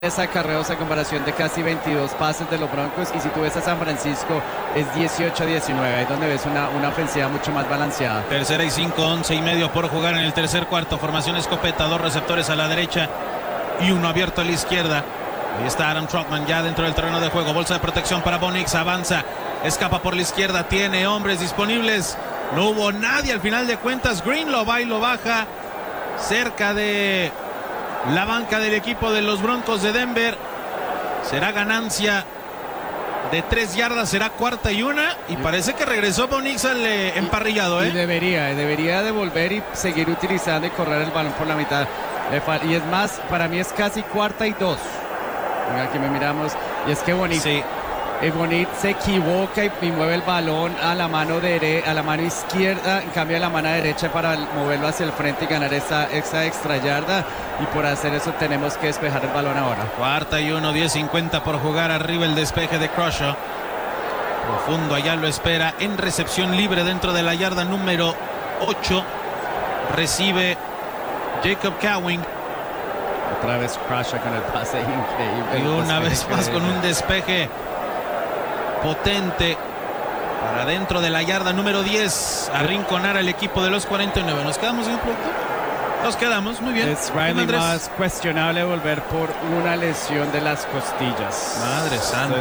acarreos a comparación de casi 22 pases de los Broncos, y si tú ves a San Francisco es 18-19, ahí es donde ves una ofensiva mucho más balanceada. Tercera y 5, 11:30 por jugar en el tercer cuarto. Formación escopeta, 2 receptores a la derecha y uno abierto a la izquierda. Ahí está Adam Trotman ya dentro del terreno de juego. Bolsa de protección para Bo Nix, avanza, escapa por la izquierda, tiene hombres disponibles. No hubo nadie al final de cuentas. Green lo va y lo baja cerca de la banca del equipo de los Broncos de Denver. Será ganancia de 3 yardas, será 4ª y parece que regresó Bo Nix al emparrillado. Y debería devolver y seguir utilizando y correr el balón por la mitad. Y es más, para mí es casi 4ª y 2. Aquí me miramos, y es que bonito. Sí. Bonit se equivoca y mueve el balón a la mano izquierda, en cambio a la mano derecha para moverlo hacia el frente y ganar esa extra yarda, y por hacer eso tenemos que despejar el balón ahora. 4ª y 1, 10:50 por jugar. Arriba el despeje de Crusher. Profundo, allá lo espera en recepción libre dentro de la yarda número 8. Recibe Jacob Cowing. Otra vez Crusher con el pase increíble. Y una vez más con un despeje potente para dentro de la yarda número 10, arrinconar al equipo de los 49. ¿Nos quedamos en el producto? Nos quedamos, muy bien. Es Riley más cuestionable volver por una lesión de las costillas. Madre santa.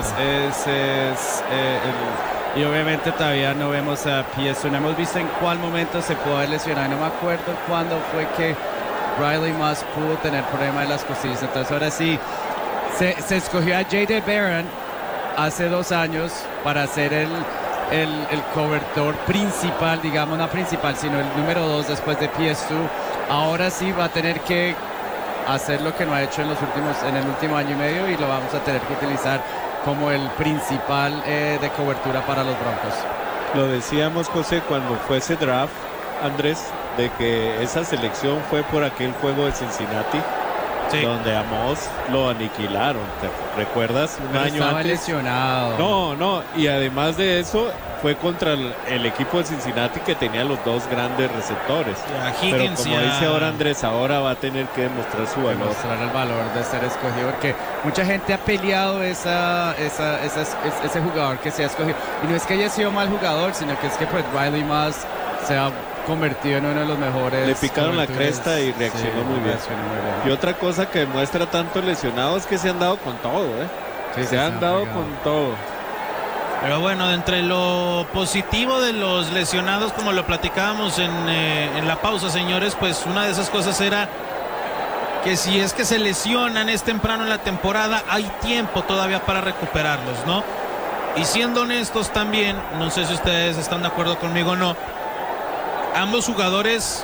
Y obviamente todavía no vemos a P.S. No hemos visto en cuál momento se pudo haber lesionado. No me acuerdo cuándo fue que Riley Moss pudo tener problema de las costillas. Entonces ahora sí, se escogió a J.D. Barron hace 2 años para ser el cobertor principal, digamos, no principal, sino el número 2 después de PS2. Ahora sí va a tener que hacer lo que no ha hecho en el último año y medio, y lo vamos a tener que utilizar como el principal de cobertura para los Broncos. Lo decíamos, José, cuando fue ese draft, Andrés, de que esa selección fue por aquel juego de Cincinnati. Sí. Donde a Moss lo aniquilaron, ¿te recuerdas? Pero año estaba antes lesionado. No, y además de eso fue contra el equipo de Cincinnati, que tenía los 2 grandes receptores. Pero como dice ahora Andrés, ahora va a tener que demostrar su valor. Demostrar el valor de ser escogido, porque mucha gente ha peleado ese jugador que se ha escogido. Y no es que haya sido mal jugador, sino que es que pues Riley Moss se ha convertido en uno de los mejores. Le picaron la cresta y reaccionó muy bien. Y otra cosa que demuestra tanto lesionado es que se han dado con todo, se han dado con todo. Pero bueno, entre lo positivo de los lesionados, como lo platicábamos en la pausa, señores, pues una de esas cosas era que si es que se lesionan temprano en la temporada, hay tiempo todavía para recuperarlos, ¿no? Y siendo honestos también, no sé si ustedes están de acuerdo conmigo o no, ambos jugadores,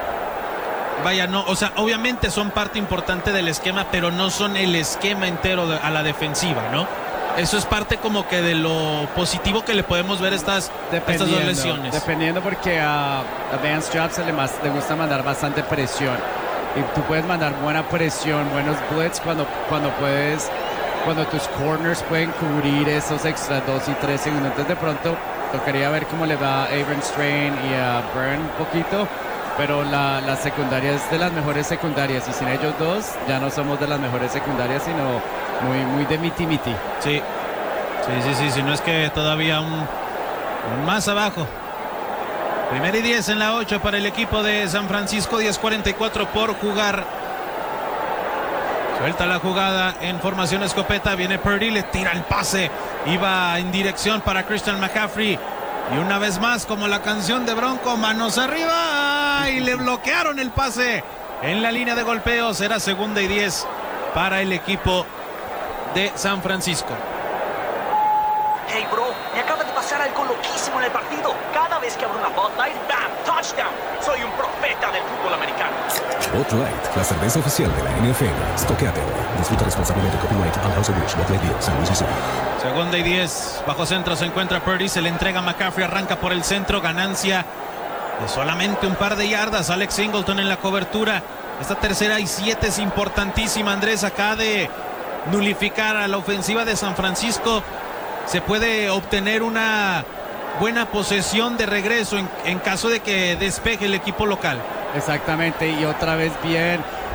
obviamente son parte importante del esquema, pero no son el esquema entero a la defensiva, ¿no? Eso es parte como que de lo positivo que le podemos ver estas 2 lesiones. Dependiendo, porque a Vance Joseph le gusta mandar bastante presión. Y tú puedes mandar buena presión, buenos blitz cuando tus corners pueden cubrir esos extra 2 y 3 segundos. Entonces de pronto tocaría ver cómo le va a Aaron Strain y a Byrne un poquito, pero la secundaria es de las mejores secundarias, y sin ellos 2 ya no somos de las mejores secundarias, sino muy de miti-miti. Sí, si no es que todavía un más abajo. 1ª y 10 en la 8 para el equipo de San Francisco, 10:44 por jugar. Suelta la jugada en formación escopeta, viene Purdy, le tira el pase, iba en dirección para Christian McCaffrey, y una vez más, como la canción de Bronco, manos arriba, y le bloquearon el pase en la línea de golpeo. Será 2ª y 10 para el equipo de San Francisco. Hey bro, me acaba de pasar algo loquísimo en el partido. Cada vez que abro una Bud Light, ¡bam! ¡Touchdown! Soy un profeta del fútbol americano. Bud Light, la cerveza oficial de la NFL. Stoqueate. Disfruta responsablemente. Copyright Anheuser-Busch, Bud Light Beer, San Luis, Missouri. 2ª y 10, bajo centro se encuentra Purdy, se le entrega a McCaffrey, arranca por el centro, ganancia de solamente un par de yardas. Alex Singleton en la cobertura. Esta 3ª y 7 es importantísima, Andrés, acá de nulificar a la ofensiva de San Francisco. Se puede obtener una buena posesión de regreso en caso de que despeje el equipo local. Exactamente, y otra vez bien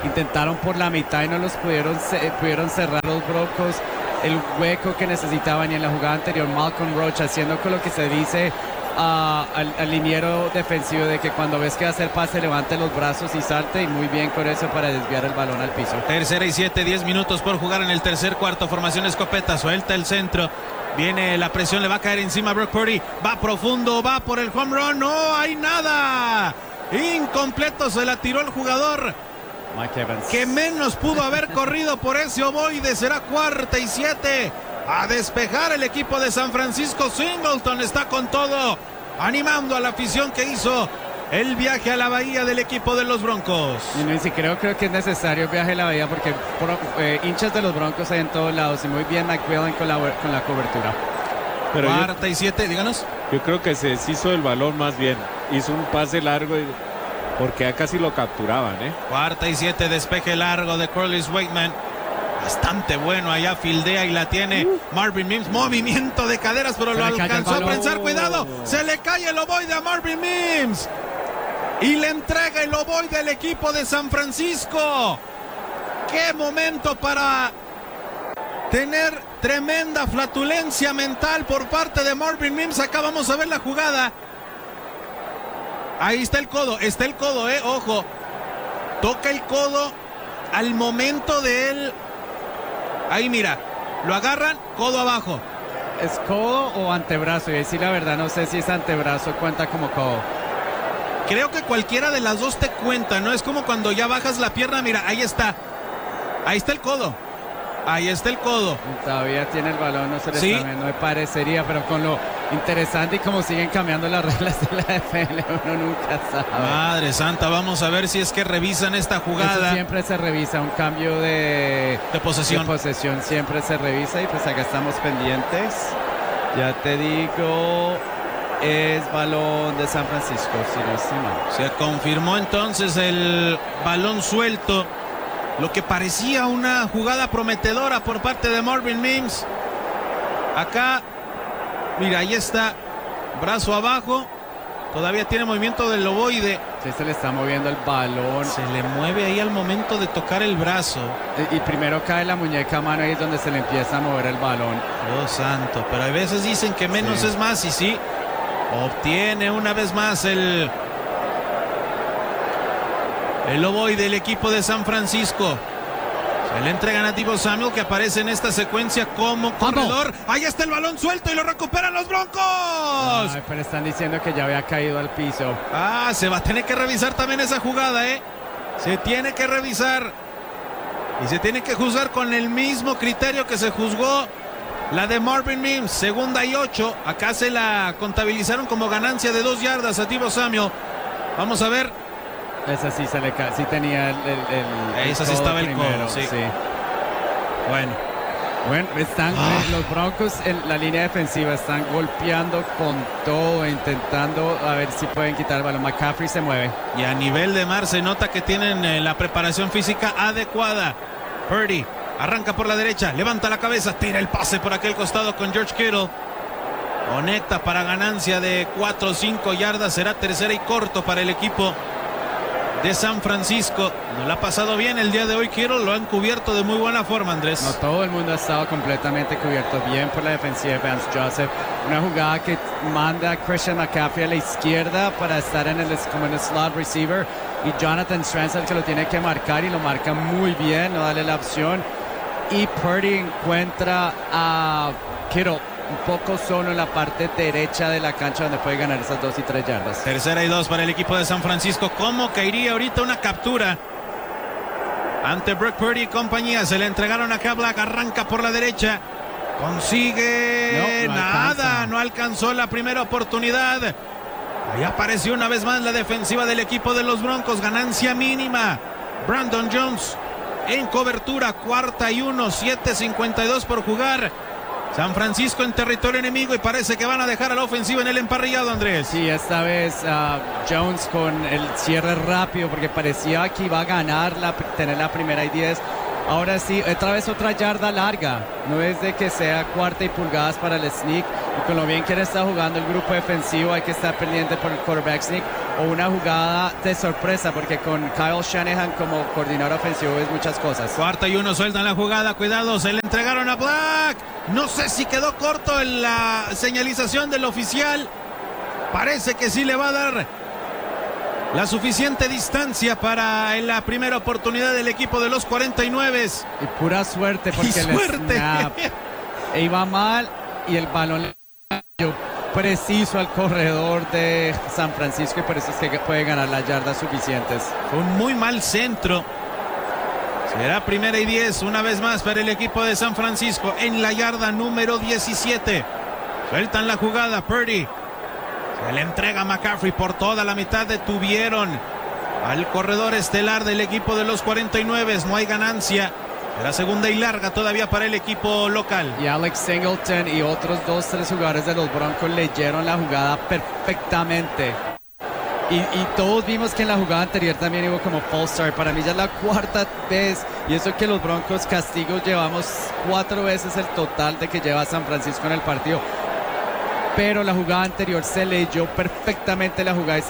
intentaron por la mitad y no los pudieron cerrar los Broncos el hueco que necesitaban. Y en la jugada anterior Malcolm Roach haciendo con lo que se dice al liniero defensivo de que cuando ves que va a hacer pase levante los brazos y salte, y muy bien con eso para desviar el balón al piso. Tercera y 7, 10 minutos por jugar en el tercer cuarto. Formación escopeta, suelta el centro. Viene la presión, le va a caer encima a Brock Purdy. Va profundo, va por el home run. No hay nada. Incompleto, se la tiró el jugador Mike Evans, que menos pudo haber corrido por ese ovoide. Será cuarta y 7. A despejar el equipo de San Francisco. Singleton está con todo, animando a la afición que hizo el viaje a la bahía del equipo de los Broncos. Y no, creo que es necesario el viaje a la bahía porque hinchas de los Broncos hay en todos lados, y muy bien McMillan con la cobertura. Pero cuarta y 7, díganos. Yo creo que se deshizo el balón más bien. Hizo un pase largo porque ya casi lo capturaban, ¿eh? Cuarta y 7, despeje largo de Corliss Wakeman. Bastante bueno, allá fildea y la tiene Marvin Mims. Movimiento de caderas, pero lo alcanzó a prensar. Cuidado, se le cae el ovoide a Marvin Mims. Y le entrega el ovoide al equipo de San Francisco. ¡Qué momento para tener tremenda flatulencia mental por parte de Marvin Mims! Acá vamos a ver la jugada. Ahí está el codo, ojo. Toca el codo al momento de él. Ahí mira, lo agarran, codo abajo. ¿Es codo o antebrazo? Y decir la verdad, no sé si es antebrazo, cuenta como codo. Creo que cualquiera de las dos te cuenta, ¿no? Es como cuando ya bajas la pierna, mira, ahí está. Ahí está el codo. Ahí está el codo. Todavía tiene el balón, no se le ¿Sí? está viendo, me parecería, pero con lo interesante y como siguen cambiando las reglas de la NFL, uno nunca sabe. Madre santa, vamos a ver si es que revisan esta jugada. Eso siempre se revisa, un cambio de posesión. Siempre se revisa, y pues acá estamos pendientes. Ya te digo, es balón de San Francisco, si no estoy mal. Se confirmó entonces el balón suelto. Lo que parecía una jugada prometedora por parte de Marvin Mims. Acá, mira, ahí está, brazo abajo. Todavía tiene movimiento del ovoide. Sí, se le está moviendo el balón. Se le mueve ahí al momento de tocar el brazo. Y primero cae la muñeca a mano, ahí es donde se le empieza a mover el balón. Dios santo, pero a veces dicen que menos es más, y sí, obtiene una vez más el ovoide del equipo de San Francisco. Se le entregan a Deebo Samuel, que aparece en esta secuencia como corredor. Ahí está el balón suelto y lo recuperan los Broncos. Ay, pero están diciendo que ya había caído al piso. Se va a tener que revisar también esa jugada, ¿eh? Se tiene que revisar. Y se tiene que juzgar con el mismo criterio que se juzgó la de Marvin Mims. Segunda y 8. Acá se la contabilizaron como ganancia de 2 yardas a Deebo Samuel. Vamos a ver. Esa sí se le cae, sí tenía esa sí estaba el codo, sí. Bueno, están los Broncos en la línea defensiva, están golpeando con todo, intentando a ver si pueden quitar el balón. McCaffrey se mueve. Y a nivel de mar se nota que tienen la preparación física adecuada. Purdy arranca por la derecha, levanta la cabeza, tira el pase por aquel costado con George Kittle. Conecta para ganancia de 4 o 5 yardas. Será tercera y corto para el equipo de San Francisco. No le ha pasado bien el día de hoy Kittle, lo han cubierto de muy buena forma, Andrés. No, todo el mundo ha estado completamente cubierto, bien por la defensiva de Vance Joseph. Una jugada que manda a Christian McCaffrey a la izquierda para estar como en el slot receiver, y Jonathan Stranson que lo tiene que marcar, y lo marca muy bien, no darle la opción. Y Purdy encuentra a Kittle un poco solo en la parte derecha de la cancha, donde puede ganar esas 2 y 3 yardas. Tercera y 2 para el equipo de San Francisco. ¿Cómo caería ahorita una captura ante Brock Purdy y compañía? Se le entregaron a Black, arranca por la derecha, consigue nada, no alcanzó la primera oportunidad. Ahí apareció una vez más la defensiva del equipo de los Broncos, ganancia mínima. Brandon Jones en cobertura, cuarta y 1, 7:52 por jugar. San Francisco en territorio enemigo, y parece que van a dejar a la ofensiva en el emparrillado, Andrés. Sí, esta vez Jones con el cierre rápido, porque parecía que iba a ganar, tener la primera y 10. Ahora sí, otra vez otra yarda larga. No es de que sea cuarta y pulgadas para el sneak. y con lo bien que él está jugando el grupo defensivo, hay que estar pendiente por el quarterback sneak o una jugada de sorpresa, porque con Kyle Shanahan como coordinador ofensivo es muchas cosas. 4ª y 1, sueltan la jugada, cuidado, se le entregaron a Black. No sé si quedó corto en la señalización del oficial. Parece que sí le va a dar la suficiente distancia para la primera oportunidad del equipo de los 49. Y pura suerte, porque suerte. Iba mal y el balón le cayó preciso al corredor de San Francisco, y por eso es que puede ganar las yardas suficientes. Fue un muy mal centro. Será 1ª y 10 una vez más para el equipo de San Francisco en la yarda número 17. Sueltan la jugada, Purdy. Se le entrega a McCaffrey, por toda la mitad detuvieron al corredor estelar del equipo de los 49. No hay ganancia. Será 2ª y larga todavía para el equipo local. Y Alex Singleton y otros 2-3 jugadores de los Broncos leyeron la jugada perfectamente. Y todos vimos que en la jugada anterior también hubo como false start. Para mí ya es la 4ª vez. Y eso que los Broncos castigos llevamos 4 veces el total de que lleva San Francisco en el partido. Pero la jugada anterior se leyó perfectamente la jugada y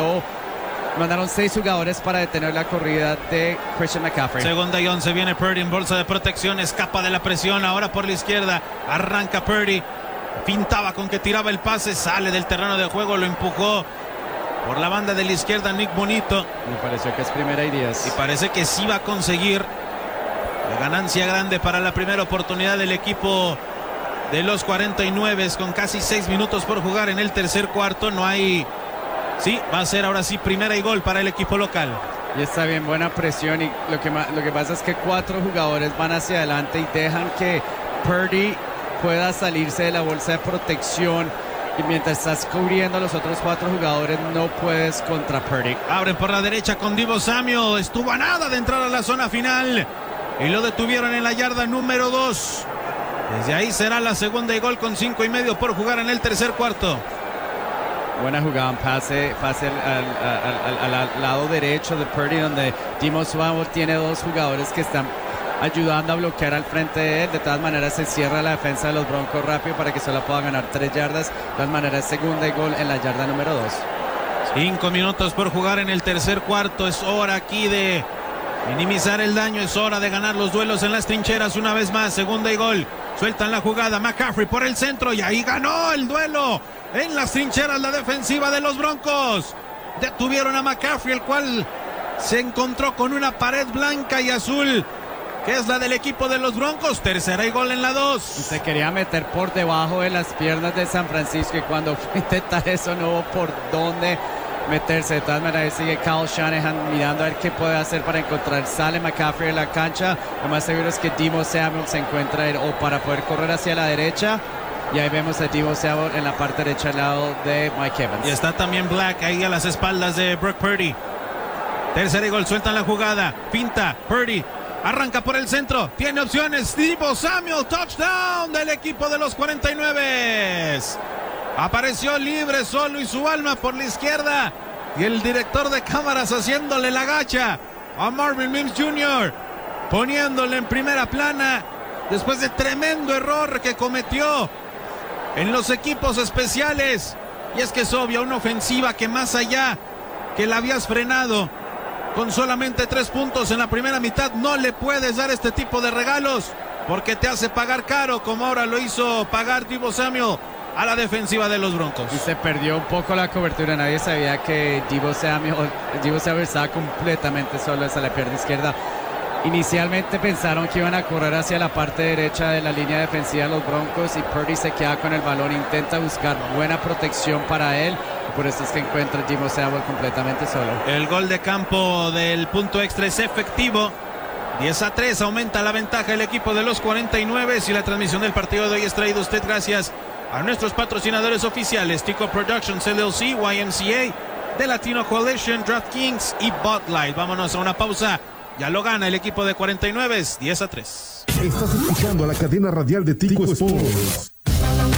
mandaron 6 jugadores para detener la corrida de Christian McCaffrey. 2ª y 11, viene Purdy en bolsa de protección, escapa de la presión, ahora por la izquierda, arranca Purdy, pintaba con que tiraba el pase, sale del terreno de juego, lo empujó por la banda de la izquierda Nick Bonito. Me pareció que es 1ª y 10. Y parece que sí va a conseguir la ganancia grande para la primera oportunidad del equipo de los 49, con casi 6 minutos por jugar en el tercer cuarto. No hay... Sí, va a ser ahora sí 1ª y gol para el equipo local. Y está bien, buena presión, y lo que pasa es que 4 jugadores van hacia adelante y dejan que Purdy pueda salirse de la bolsa de protección, y mientras estás cubriendo a los otros 4 jugadores no puedes contra Purdy. Abren por la derecha con Deebo Samuel, estuvo a nada de entrar a la zona final y lo detuvieron en la yarda número 2. Desde ahí será la 2ª y gol con 5:30 por jugar en el tercer cuarto. Buena jugada, pase al lado derecho de Purdy, donde Deebo Samuel tiene 2 jugadores que están ayudando a bloquear al frente de él. De todas maneras se cierra la defensa de los Broncos rápido para que solo pueda ganar 3 yardas. De todas maneras, 2ª y gol en la yarda número 2. 5 minutos por jugar en el tercer cuarto. Es hora aquí de minimizar el daño, es hora de ganar los duelos en las trincheras una vez más. 2ª y gol. Sueltan la jugada, McCaffrey por el centro, y ahí ganó el duelo en las trincheras la defensiva de los Broncos. Detuvieron a McCaffrey, el cual se encontró con una pared blanca y azul, que es la del equipo de los Broncos. 3ª y gol en la 2. Se quería meter por debajo de las piernas de San Francisco, y cuando fue a intentar eso no hubo por dónde meterse. De todas maneras sigue Kyle Shanahan mirando a ver qué puede hacer para encontrar. Sale McCaffrey en la cancha. Lo más seguro es que Deebo Samuel se encuentra o para poder correr hacia la derecha. Y ahí vemos a Deebo Samuel en la parte derecha al lado de Mike Evans. Y está también Black ahí a las espaldas de Brock Purdy. 3ª y gol, sueltan la jugada. Pinta, Purdy arranca por el centro. Tiene opciones. Deebo Samuel, touchdown del equipo de los 49. Apareció libre, solo y su alma por la izquierda. Y el director de cámaras haciéndole la gacha a Marvin Mims Jr., poniéndole en primera plana después de tremendo error que cometió en los equipos especiales. Y es que es obvio, una ofensiva que más allá que la habías frenado con solamente 3 puntos en la primera mitad, no le puedes dar este tipo de regalos, porque te hace pagar caro, como ahora lo hizo pagar Deebo Samuel a la defensiva de los Broncos. Y se perdió un poco la cobertura. Nadie sabía que Deebo Samuel estaba completamente solo hacia la pierna izquierda. Inicialmente pensaron que iban a correr hacia la parte derecha de la línea defensiva de los Broncos, y Purdy se queda con el balón, intenta buscar buena protección para él, y por eso es que encuentra a Deebo Samuel completamente solo. El gol de campo del punto extra es efectivo. 10-3, aumenta la ventaja el equipo de los 49, y la transmisión del partido de hoy es traído a usted gracias a nuestros patrocinadores oficiales: Tico Productions LLC, YMCA, The Latino Coalition, DraftKings y Bud Light. Vámonos a una pausa. Ya lo gana el equipo de 49, 10-3. Estás escuchando a la cadena radial de Tico Sports.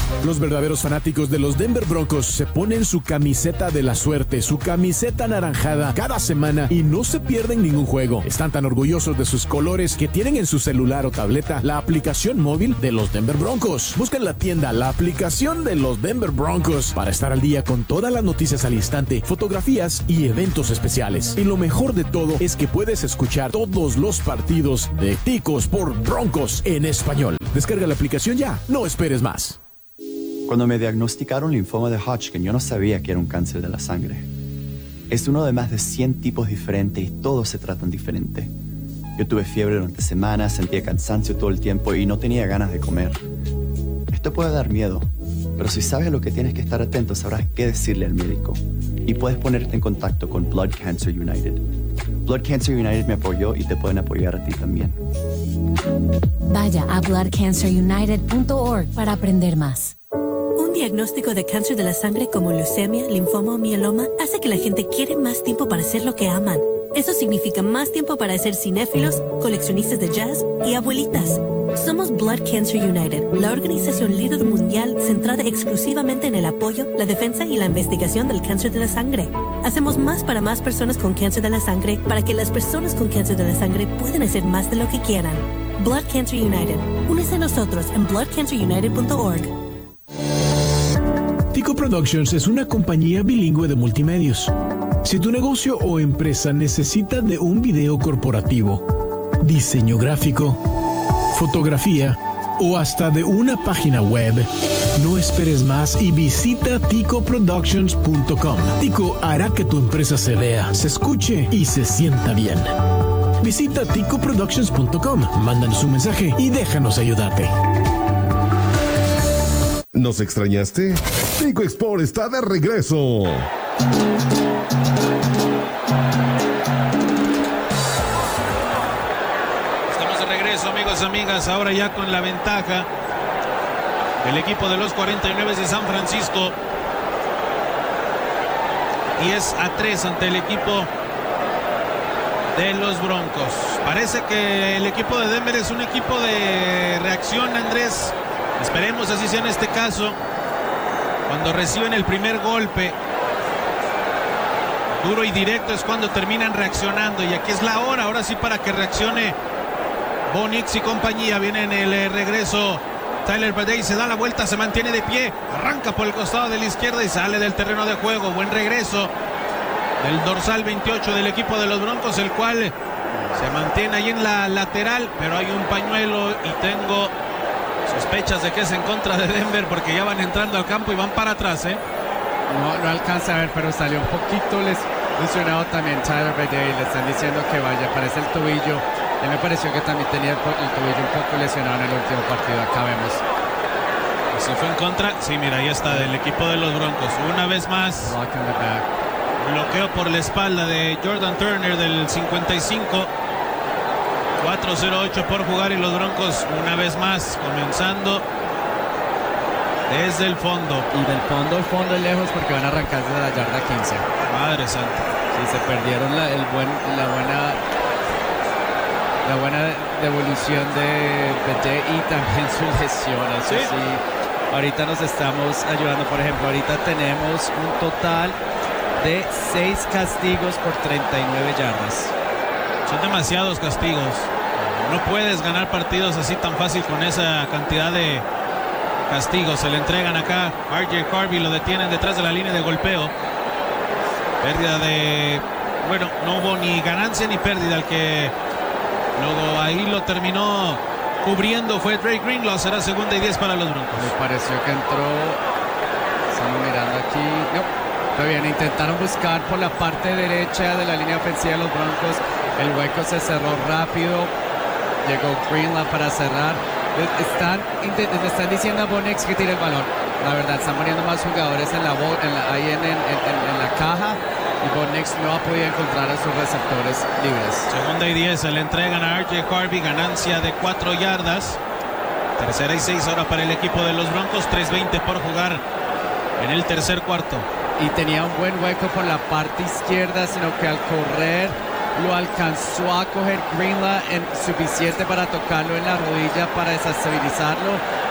Los verdaderos fanáticos de los Denver Broncos se ponen su camiseta de la suerte, su camiseta anaranjada cada semana y no se pierden ningún juego. Están tan orgullosos de sus colores que tienen en su celular o tableta la aplicación móvil de los Denver Broncos. Busca en la tienda la aplicación de los Denver Broncos para estar al día con todas las noticias al instante, fotografías y eventos especiales. Y lo mejor de todo es que puedes escuchar todos los partidos de Ticos por Broncos en español. Descarga la aplicación ya, no esperes más. Cuando me diagnosticaron linfoma de Hodgkin, yo no sabía que era un cáncer de la sangre. Es uno de más de 100 tipos diferentes y todos se tratan diferente. Yo tuve fiebre durante semanas, sentía cansancio todo el tiempo y no tenía ganas de comer. Esto puede dar miedo, pero si sabes a lo que tienes que estar atento, sabrás qué decirle al médico. Y puedes ponerte en contacto con Blood Cancer United. Blood Cancer United me apoyó y te pueden apoyar a ti también. Vaya a bloodcancerunited.org para aprender más. Un diagnóstico de cáncer de la sangre como leucemia, linfoma o mieloma hace que la gente quiere más tiempo para hacer lo que aman. Eso significa más tiempo para ser cinéfilos, coleccionistas de jazz y abuelitas. Somos Blood Cancer United, la organización líder mundial centrada exclusivamente en el apoyo, la defensa y la investigación del cáncer de la sangre. Hacemos más para más personas con cáncer de la sangre para que las personas con cáncer de la sangre puedan hacer más de lo que quieran. Blood Cancer United. Únese a nosotros en bloodcancerunited.org. Tico Productions es una compañía bilingüe de multimedios. Si tu negocio o empresa necesita de un video corporativo, diseño gráfico, fotografía o hasta de una página web, no esperes más y visita ticoproductions.com. Tico hará que tu empresa se vea, se escuche y se sienta bien. Visita ticoproductions.com, mándanos un mensaje y déjanos ayudarte. ¿Nos extrañaste? Tico Export está de regreso. Estamos de regreso, amigos y amigas, ahora ya con la ventaja del equipo de los 49 de San Francisco. 10-3 ante el equipo de los Broncos. Parece que el equipo de Denver es un equipo de reacción, Andrés. Esperemos así sea en este caso. Cuando reciben el primer golpe duro y directo es cuando terminan reaccionando, y aquí es la hora, ahora sí, para que reaccione Bo Nix y compañía. Viene en el regreso Tyler Badie, se da la vuelta, se mantiene de pie, arranca por el costado de la izquierda y sale del terreno de juego. Buen regreso del dorsal 28 del equipo de los Broncos, el cual se mantiene ahí en la lateral, pero hay un pañuelo y tengo sospechas de que es en contra de Denver, porque ya van entrando al campo y van para atrás, No alcanza a ver, pero salió un poquito lesionado también Tyler Badie. Le están diciendo que vaya, parece el tobillo. A mí me pareció que también tenía el tobillo un poco lesionado en el último partido. Acá vemos. ¿Se fue en contra? Sí, mira, ahí está, del equipo de los Broncos. Una vez más, bloqueo por la espalda de Jordan Turner del 55. 4:08 por jugar y los Broncos una vez más comenzando desde el fondo. Y del fondo es lejos, porque van a arrancar desde la yarda 15. Madre santa. Sí, se perdieron la buena devolución de Badie y también su lesión. Eso sí, ahorita nos estamos ayudando. Por ejemplo, ahorita tenemos un total de 6 castigos por 39 yardas. Son demasiados castigos. No puedes ganar partidos así tan fácil con esa cantidad de castigos. Se le entregan acá. RJ Harvey lo detienen detrás de la línea de golpeo. Pérdida de... Bueno, no hubo ni ganancia ni pérdida. El que luego ahí lo terminó cubriendo fue Drake Greenlaw. Será 2ª y 10 para los Broncos. Me pareció que entró... Estamos mirando aquí... No, está bien. Intentaron buscar por la parte derecha de la línea ofensiva de los Broncos. El hueco se cerró rápido. Llegó Greenlaw para cerrar. Le están diciendo a Bo Nix que tire el balón. La verdad, están poniendo más jugadores ahí en la caja. Y Bo Nix no ha podido encontrar a sus receptores libres. 2ª y 10. Se le entregan a RJ Harvey. Ganancia de 4 yardas. 3ª y 6 ahora para el equipo de los Broncos. 3:20 por jugar en el tercer cuarto. Y tenía un buen hueco por la parte izquierda, sino que al correr lo alcanzó a coger Greenlaw en suficiente para tocarlo en la rodilla para desestabilizarlo,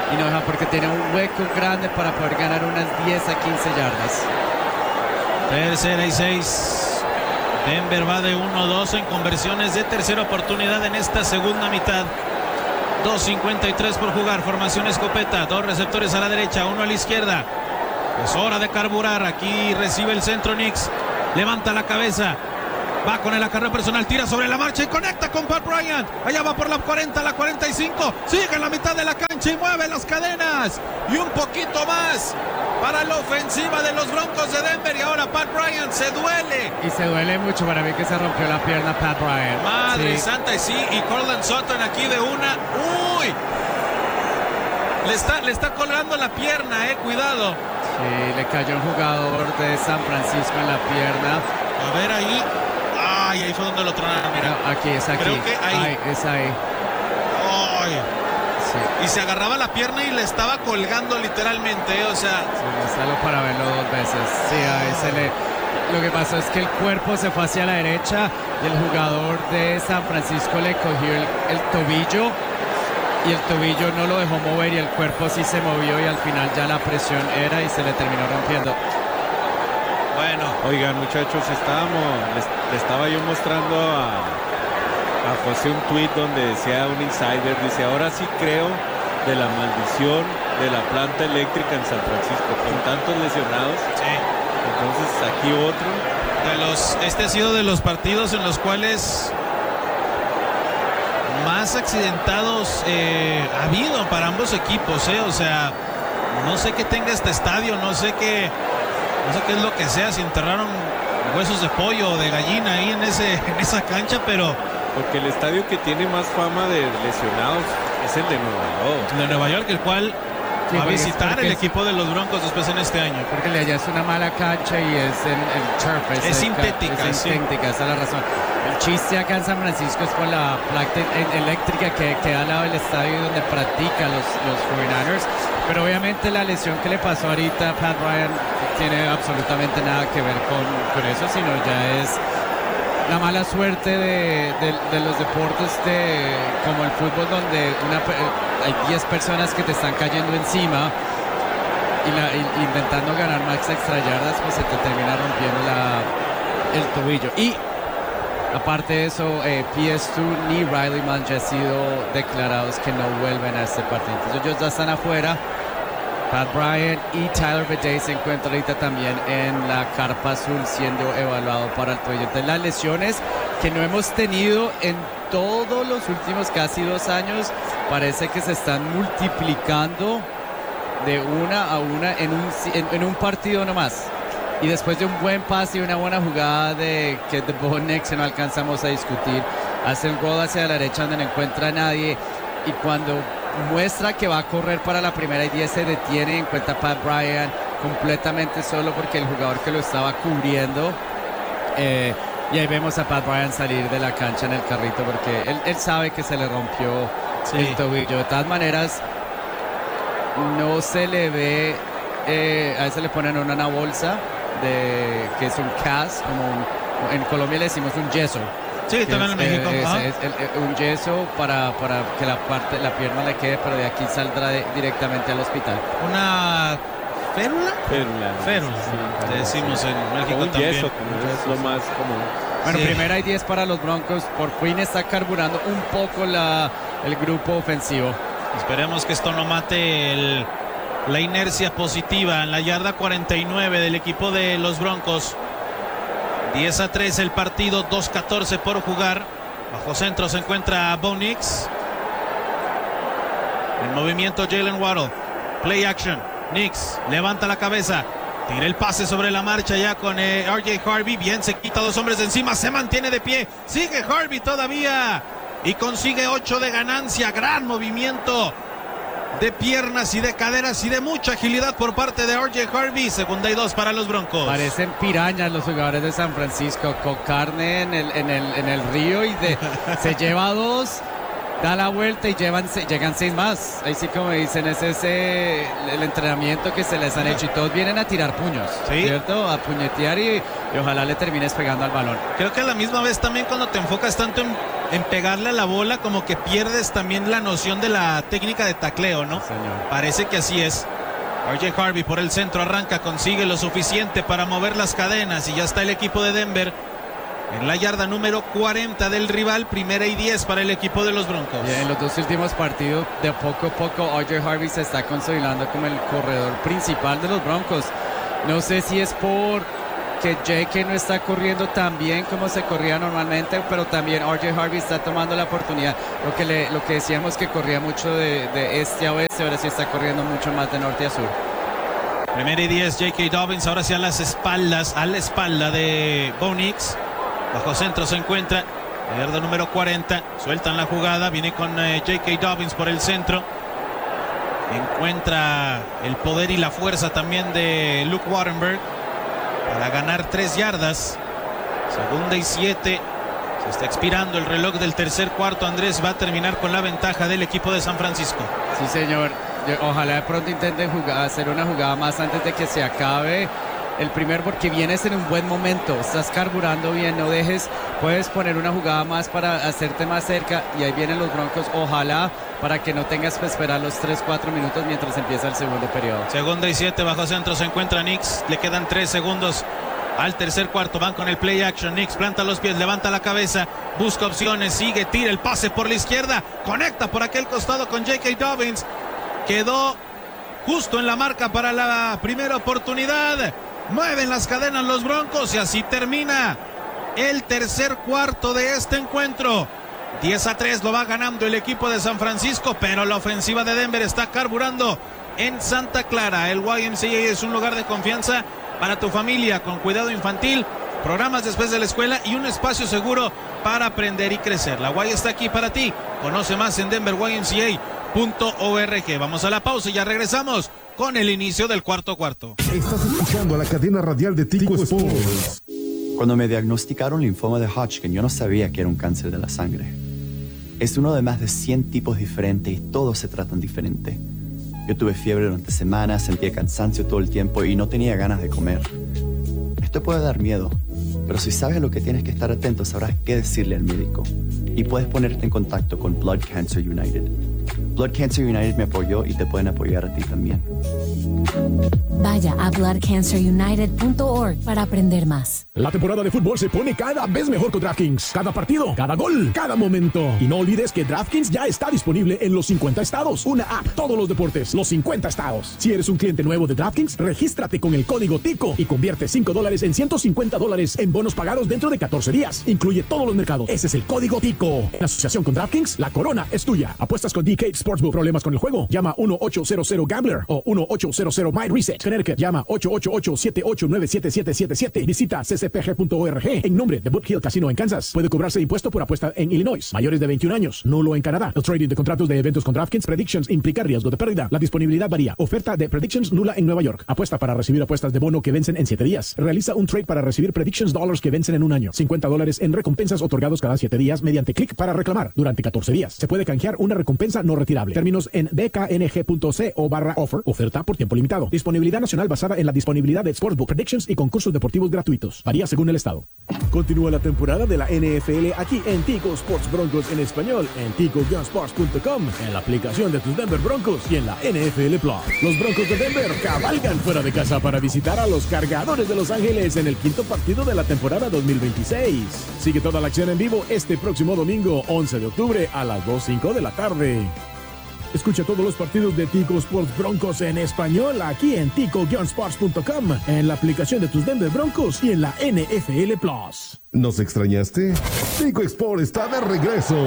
y no deja porque tiene un hueco grande para poder ganar unas 10 a 15 yardas. Tercera y 6. Denver va de 1-2 en conversiones de tercera oportunidad en esta segunda mitad. 2:53 por jugar. Formación escopeta. 2 receptores a la derecha, 1 a la izquierda. Es hora de carburar. Aquí recibe el centro Nix. Levanta la cabeza. Va con el acarreo personal, tira sobre la marcha y conecta con Pat Bryant. Allá va por la 40, la 45. Sigue en la mitad de la cancha y mueve las cadenas. Y un poquito más para la ofensiva de los Broncos de Denver. Y ahora Pat Bryant se duele. Y se duele mucho para mí que se rompió la pierna Pat Bryant. Madre santa, y sí. Y Courtland Sutton aquí de una. ¡Uy! Le está colgando la pierna, cuidado. Sí, le cayó un jugador de San Francisco en la pierna. A ver ahí. Ay, ahí fue donde lo tronaron, mira. No, aquí, es aquí. Creo que ahí. Es ahí. Ay. Sí. Y se agarraba la pierna y le estaba colgando literalmente, o sea. Sí, salió para verlo 2 veces. Sí, ahí se le... Lo que pasó es que el cuerpo se fue hacia la derecha y el jugador de San Francisco le cogió el tobillo y el tobillo no lo dejó mover y el cuerpo sí se movió y al final ya la presión era y se le terminó rompiendo. Bueno, oigan muchachos, le estaba yo mostrando a José un tweet donde decía un insider, dice, ahora sí creo de la maldición de la planta eléctrica en San Francisco, con tantos lesionados. Sí. Entonces aquí otro. Este ha sido de los partidos en los cuales más accidentados ha habido para ambos equipos, o sea, no sé qué tenga este estadio, no sé qué es lo que sea, si enterraron huesos de pollo o de gallina ahí en esa cancha, pero... Porque el estadio que tiene más fama de lesionados es el de Nueva York. El de Nueva York, el cual va a visitar el equipo de los Broncos después en este año. Porque allá es una mala cancha y es el turf. Es sintética. Es sintética, esa es la razón. El chiste acá en San Francisco es por la placa eléctrica que queda al lado del estadio donde practican los 49ers. Pero obviamente la lesión que le pasó ahorita a Pat Bryant tiene absolutamente nada que ver con eso, sino ya es la mala suerte de los deportes como el fútbol, donde hay 10 personas que te están cayendo encima y intentando ganar más extra yardas, pues se te termina rompiendo el tobillo. Y aparte de eso, PS2 ni Riley Munn ya han sido declarados que no vuelven a este partido. Entonces ellos ya están afuera. Pat Bryant y Tyler Biadasz se encuentran ahorita también en la carpa azul siendo evaluado para el tobillo. Entonces las lesiones que no hemos tenido en todos los últimos casi 2 años parece que se están multiplicando de una a una en un partido nomás. Y después de un buen pase y una buena jugada que de Bo Nix no alcanzamos a discutir, hace el roll hacia la derecha donde no encuentra a nadie y cuando muestra que va a correr para la primera y 10 se detiene y encuentra a Pat Bryant completamente solo porque el jugador que lo estaba cubriendo y ahí vemos a Pat Bryant salir de la cancha en el carrito porque él sabe que se le rompió el tobillo. De todas maneras no se le ve, a veces le ponen una bolsa que es un cast, en Colombia le decimos un yeso. Sí, también en México. Es un yeso para que la pierna le quede, pero de aquí saldrá directamente al hospital. ¿Una férula? Férula. Sí, decimos en México un también. yeso, como es lo más común. Bueno, primera y 10 para los Broncos. Por fin está carburando un poco el grupo ofensivo. Esperemos que esto no mate la inercia positiva en la yarda 49 del equipo de los Broncos. 10-3 el partido, 2:14 por jugar. Bajo centro se encuentra Bo Nix. En movimiento Jalen Waddle. Play action. Nix levanta la cabeza. Tira el pase sobre la marcha ya con RJ Harvey. Bien, se quita 2 hombres de encima. Se mantiene de pie. Sigue Harvey todavía. Y consigue 8 de ganancia. Gran movimiento de piernas y de caderas y de mucha agilidad por parte de RJ Harvey. 2:2 para los Broncos. Parecen pirañas los jugadores de San Francisco, con carne en el río y se lleva 2 da la vuelta y llegan 6 más. Ahí sí, como dicen, es el entrenamiento que se les han hecho y todos vienen a tirar puños, ¿cierto? A puñetear y ojalá le termines pegando al balón. Creo que a la misma vez también cuando te enfocas tanto en pegarle a la bola, como que pierdes también la noción de la técnica de tacleo, ¿no? Sí, señor. Parece que así es. RJ Harvey por el centro arranca, consigue lo suficiente para mover las cadenas y ya está el equipo de Denver en la yarda número 40 del rival, 1ª y 10 para el equipo de los Broncos. Y en los 2 últimos partidos, de poco a poco, RJ Harvey se está consolidando como el corredor principal de los Broncos. No sé si es por que J.K. no está corriendo tan bien como se corría normalmente, pero también RJ Harvey está tomando la oportunidad. Lo que decíamos que corría mucho de este a oeste, ahora sí está corriendo mucho más de norte a sur. 1ª y 10, J.K. Dobbins, ahora sí a la espalda de Bo Nix. Bajo centro se encuentra, yarda número 40, sueltan la jugada, viene con J.K. Dobbins por el centro. Encuentra el poder y la fuerza también de Luke Wattenberg para ganar 3 yardas. 2ª y 7, se está expirando el reloj del tercer cuarto. Andrés va a terminar con la ventaja del equipo de San Francisco. Sí, señor. Ojalá de pronto intenten hacer una jugada más antes de que se acabe el primer, porque vienes en un buen momento, estás carburando bien, no dejes, puedes poner una jugada más para hacerte más cerca y ahí vienen los Broncos, ojalá para que no tengas que esperar los 3-4 minutos mientras empieza el segundo periodo. 2ª y 7, bajo centro se encuentra Nix, le quedan 3 segundos al tercer cuarto, van con el play action. Nix planta los pies, levanta la cabeza, busca opciones, sigue, tira el pase por la izquierda, conecta por aquel costado con J.K. Dobbins, quedó justo en la marca para la primera oportunidad. Mueven las cadenas los Broncos y así termina el tercer cuarto de este encuentro. 10-3 lo va ganando el equipo de San Francisco, pero la ofensiva de Denver está carburando en Santa Clara. El YMCA es un lugar de confianza para tu familia, con cuidado infantil, programas después de la escuela y un espacio seguro para aprender y crecer. La Y está aquí para ti. Conoce más en denverymca.org. Vamos a la pausa y ya regresamos con el inicio del cuarto. Estás escuchando a la cadena radial de Tico Sports. Cuando me diagnosticaron linfoma de Hodgkin, yo no sabía que era un cáncer de la sangre. Es uno de más de 100 tipos diferentes y todos se tratan diferente. Yo tuve fiebre durante semanas, sentía cansancio todo el tiempo y no tenía ganas de comer. Esto puede dar miedo, pero si sabes a lo que tienes que estar atento, sabrás qué decirle al médico. Y puedes ponerte en contacto con Blood Cancer United. Blood Cancer United me apoyó y te pueden apoyar a ti también. Vaya a bloodcancerunited.org para aprender más. La temporada de fútbol se pone cada vez mejor con DraftKings. Cada partido, cada gol, cada momento. Y no olvides que DraftKings ya está disponible en los 50 estados. Una app, todos los deportes, los 50 estados. Si eres un cliente nuevo de DraftKings, regístrate con el código TICO y convierte $5 en $150 en bonos pagados dentro de 14 días. Incluye todos los mercados. Ese es el código TICO. En asociación con DraftKings, la corona es tuya. Apuestas con DK Sportsbook. ¿Problemas con el juego? Llama 1-800-GAMBLER o 1-800-MyReset. Connecticut, llama 888-789-7777. Visita ccpg.org. En nombre de Boot Hill Casino en Kansas. Puede cobrarse impuesto por apuesta en Illinois. Mayores de 21 años. Nulo en Canadá. El trading de contratos de eventos con DraftKings Predictions implica riesgo de pérdida. La disponibilidad varía. Oferta de Predictions nula en Nueva York. Apuesta para recibir apuestas de bono que vencen en 7 días. Realiza un trade para recibir Predictions Dollars que vencen en un año. $50 en recompensas otorgados cada 7 días mediante clic para reclamar durante 14 días. Se puede canjear una recompensa no retirable. Términos en bkng.co/offer. Oferta por tiempo limitado. Disponibilidad nacional basada en la disponibilidad de Sportsbook Predictions y concursos deportivos gratuitos. Varía según el estado. Continúa la temporada de la NFL aquí en Tico Sports Broncos en español, en tico-sports.com, en la aplicación de tus Denver Broncos y en la NFL Plus. Los Broncos de Denver cabalgan fuera de casa para visitar a los Cargadores de Los Ángeles en el 5º partido de la temporada 2026. Sigue toda la acción en vivo este próximo domingo 11 de octubre a las 2:05 de la tarde. Escucha todos los partidos de Tico Sports Broncos en español aquí en tico-sports.com, en la aplicación de tus Denver Broncos y en la NFL Plus. ¿Nos extrañaste? Tico Sports está de regreso.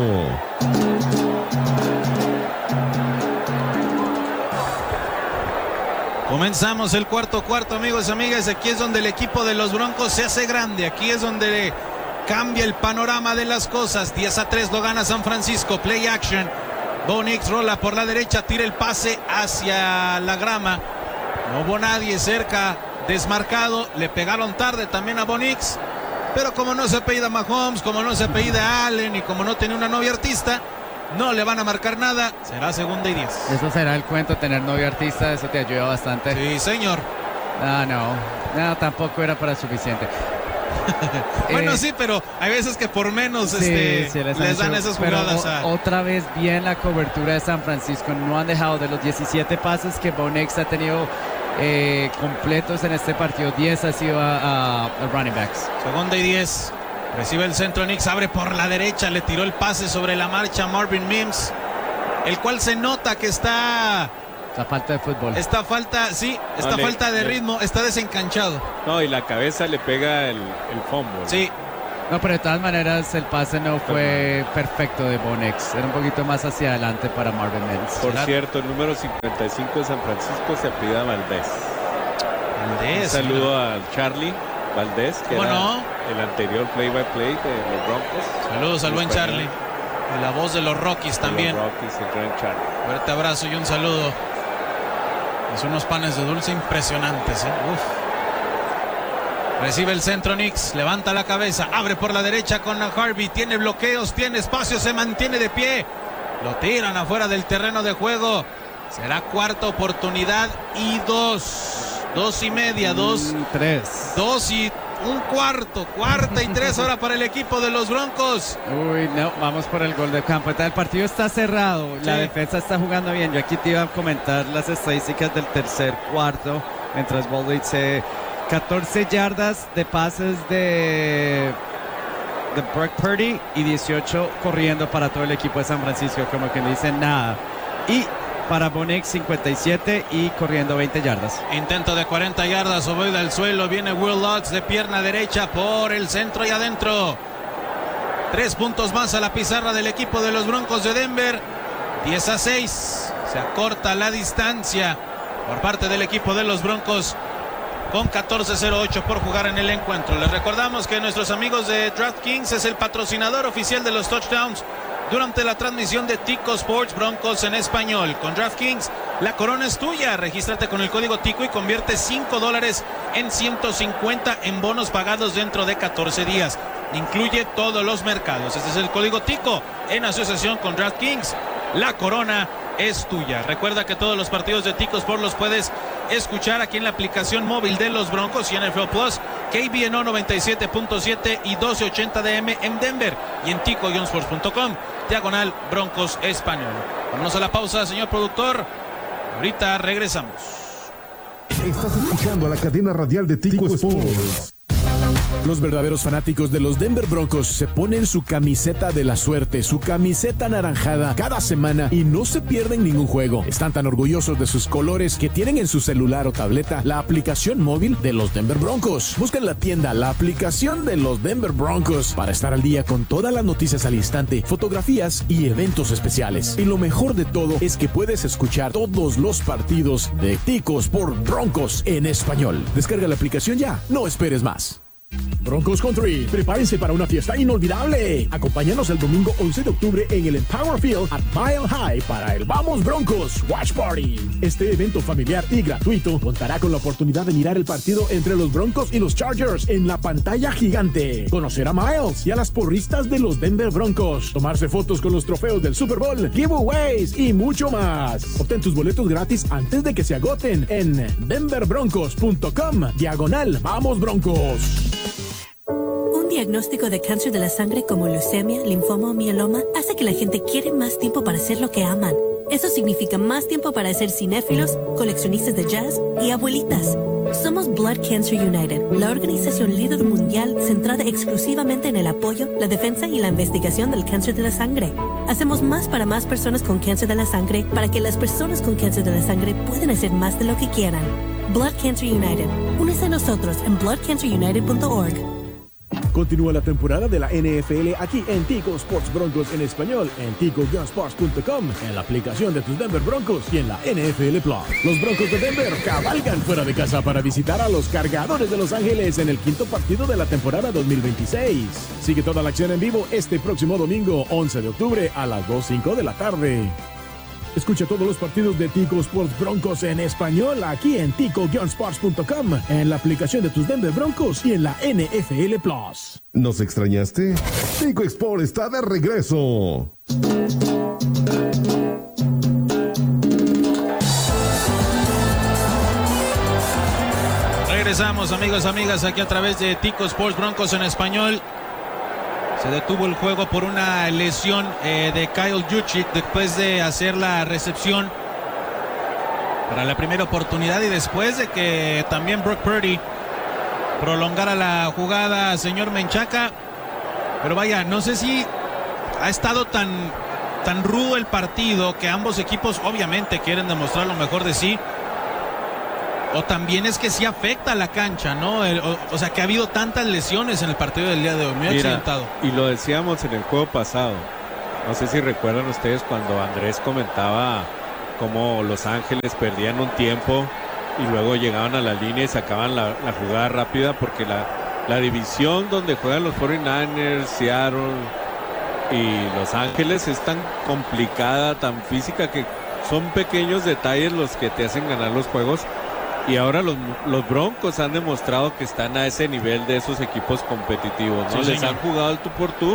Comenzamos el cuarto, amigos y amigas. Aquí es donde el equipo de los Broncos se hace grande. Aquí es donde cambia el panorama de las cosas. 10-3 lo gana San Francisco. Play action. Bo Nix rola por la derecha, tira el pase hacia la grama. No hubo nadie cerca, desmarcado. Le pegaron tarde también a Bo Nix. Pero como no se apellida Mahomes, como no se apellida Allen y como no tiene una novia artista, no le van a marcar nada, será 2ª y 10. Eso será el cuento, tener novio artista, eso te ayuda bastante. Sí, señor. No, tampoco era para suficiente. Bueno, sí, pero hay veces que por menos les dan esas jugadas. Otra vez bien la cobertura de San Francisco. No han dejado de los 17 pases que Bo Nix ha tenido completos en este partido. 10 ha sido a running backs. 2ª y 10. Recibe el centro Nix, abre por la derecha, le tiró el pase sobre la marcha Marvin Mims, el cual se nota que está... La falta de fútbol. Esta falta de ritmo, está desencanchado. No, y la cabeza le pega el fumble. Sí. No, pero de todas maneras el pase no fue perfecto de Bo Nix. Era un poquito más hacia adelante para Marvin Mims. Por cierto, el número 55 de San Francisco se apellida Valdés. Un saludo a Charlie Valdés, que era el anterior play-by-play de los Broncos. Saludos al buen Charlie. Y la voz de los Rockies también. Los Rockies, el gran Charlie. Fuerte abrazo y un saludo. Son unos panes de dulce impresionantes, ¿eh? Uf. Recibe el centro Nix, levanta la cabeza, abre por la derecha con Harvey, tiene bloqueos, tiene espacio, se mantiene de pie. Lo tiran afuera del terreno de juego. Será 4ª oportunidad y 2. 2 y media, 2. 3. 2 y un cuarto. 4ª y 3 ahora para el equipo de los Broncos. Uy, no, vamos por el gol de campo. El partido está cerrado, la defensa está jugando bien. Yo aquí te iba a comentar las estadísticas del tercer cuarto, mientras Bo dice 14 yardas de pases de Brock Purdy y 18 corriendo para todo el equipo de San Francisco, como que no dicen nada. Y para Bo Nix 57 y corriendo 20 yardas. Intento de 40 yardas, ovoide al suelo, viene Will Lutz de pierna derecha por el centro y adentro. 3 puntos más a la pizarra del equipo de los Broncos de Denver. 10-6. Se acorta la distancia por parte del equipo de los Broncos con 14:08 por jugar en el encuentro. Les recordamos que nuestros amigos de DraftKings es el patrocinador oficial de los touchdowns durante la transmisión de Tico Sports Broncos en español. Con DraftKings, la corona es tuya. Regístrate con el código Tico y convierte $5 en 150 en bonos pagados dentro de 14 días. Incluye todos los mercados. Este es el código Tico en asociación con DraftKings. La corona es tuya. Recuerda que todos los partidos de Tico Sports los puedes escuchar aquí en la aplicación móvil de los Broncos y NFL Plus, KBNO 97.7 y 1280 DM en Denver y en tico-sports.com, /Broncos Español. Vámonos a la pausa, señor productor. Ahorita regresamos. Estás escuchando a la cadena radial de Tico Sports. Los verdaderos fanáticos de los Denver Broncos se ponen su camiseta de la suerte, su camiseta anaranjada cada semana y no se pierden ningún juego. Están tan orgullosos de sus colores que tienen en su celular o tableta la aplicación móvil de los Denver Broncos. Busca en la tienda la aplicación de los Denver Broncos para estar al día con todas las noticias al instante, fotografías y eventos especiales. Y lo mejor de todo es que puedes escuchar todos los partidos de Tico Sports Broncos en español. Descarga la aplicación ya, no esperes más. Broncos Country, prepárense para una fiesta inolvidable. Acompáñanos el domingo 11 de octubre en el Empower Field at Mile High para el Vamos Broncos Watch Party. Este evento familiar y gratuito contará con la oportunidad de mirar el partido entre los Broncos y los Chargers en la pantalla gigante, conocer a Miles y a las porristas de los Denver Broncos, tomarse fotos con los trofeos del Super Bowl, giveaways y mucho más. Obtén tus boletos gratis antes de que se agoten en denverbroncos.com/Vamos Broncos. Un diagnóstico de cáncer de la sangre como leucemia, linfoma o mieloma hace que la gente quiere más tiempo para hacer lo que aman. Eso significa más tiempo para ser cinéfilos, coleccionistas de jazz y abuelitas. Somos Blood Cancer United, la organización líder mundial centrada exclusivamente en el apoyo, la defensa y la investigación del cáncer de la sangre. Hacemos más para más personas con cáncer de la sangre para que las personas con cáncer de la sangre puedan hacer más de lo que quieran. Blood Cancer United. Únese a nosotros en bloodcancerunited.org. Continúa la temporada de la NFL aquí en Tico Sports Broncos en español, en tico-sports.com, en la aplicación de tus Denver Broncos y en la NFL Plus. Los Broncos de Denver cabalgan fuera de casa para visitar a los Cargadores de Los Ángeles en el quinto partido de la temporada 2026. Sigue toda la acción en vivo este próximo domingo 11 de octubre a las 2:05 de la tarde. Escucha todos los partidos de Tico Sports Broncos en español aquí en tico-sports.com, en la aplicación de tus Denver Broncos y en la NFL Plus. ¿Nos extrañaste? Tico Sports está de regreso. Regresamos, amigos, amigas, aquí a través de Tico Sports Broncos en español. Se detuvo el juego por una lesión de Kyle Juszczyk después de hacer la recepción para la primera oportunidad y después de que también Brock Purdy prolongara la jugada, señor Menchaca. Pero vaya, no sé si ha estado tan rudo el partido que ambos equipos obviamente quieren demostrar lo mejor de sí. O también es que sí afecta a la cancha, ¿no? O sea, que ha habido tantas lesiones en el partido del día de hoy. Muy accidentado. Y lo decíamos en el juego pasado. No sé si recuerdan ustedes cuando Andrés comentaba cómo Los Ángeles perdían un tiempo y luego llegaban a la línea y sacaban la jugada rápida, porque la división donde juegan los 49ers, Seattle y Los Ángeles es tan complicada, tan física, que son pequeños detalles los que te hacen ganar los juegos. Y ahora los Broncos han demostrado que están a ese nivel de esos equipos competitivos, ¿no? Sí, les señor. han jugado el tú por tú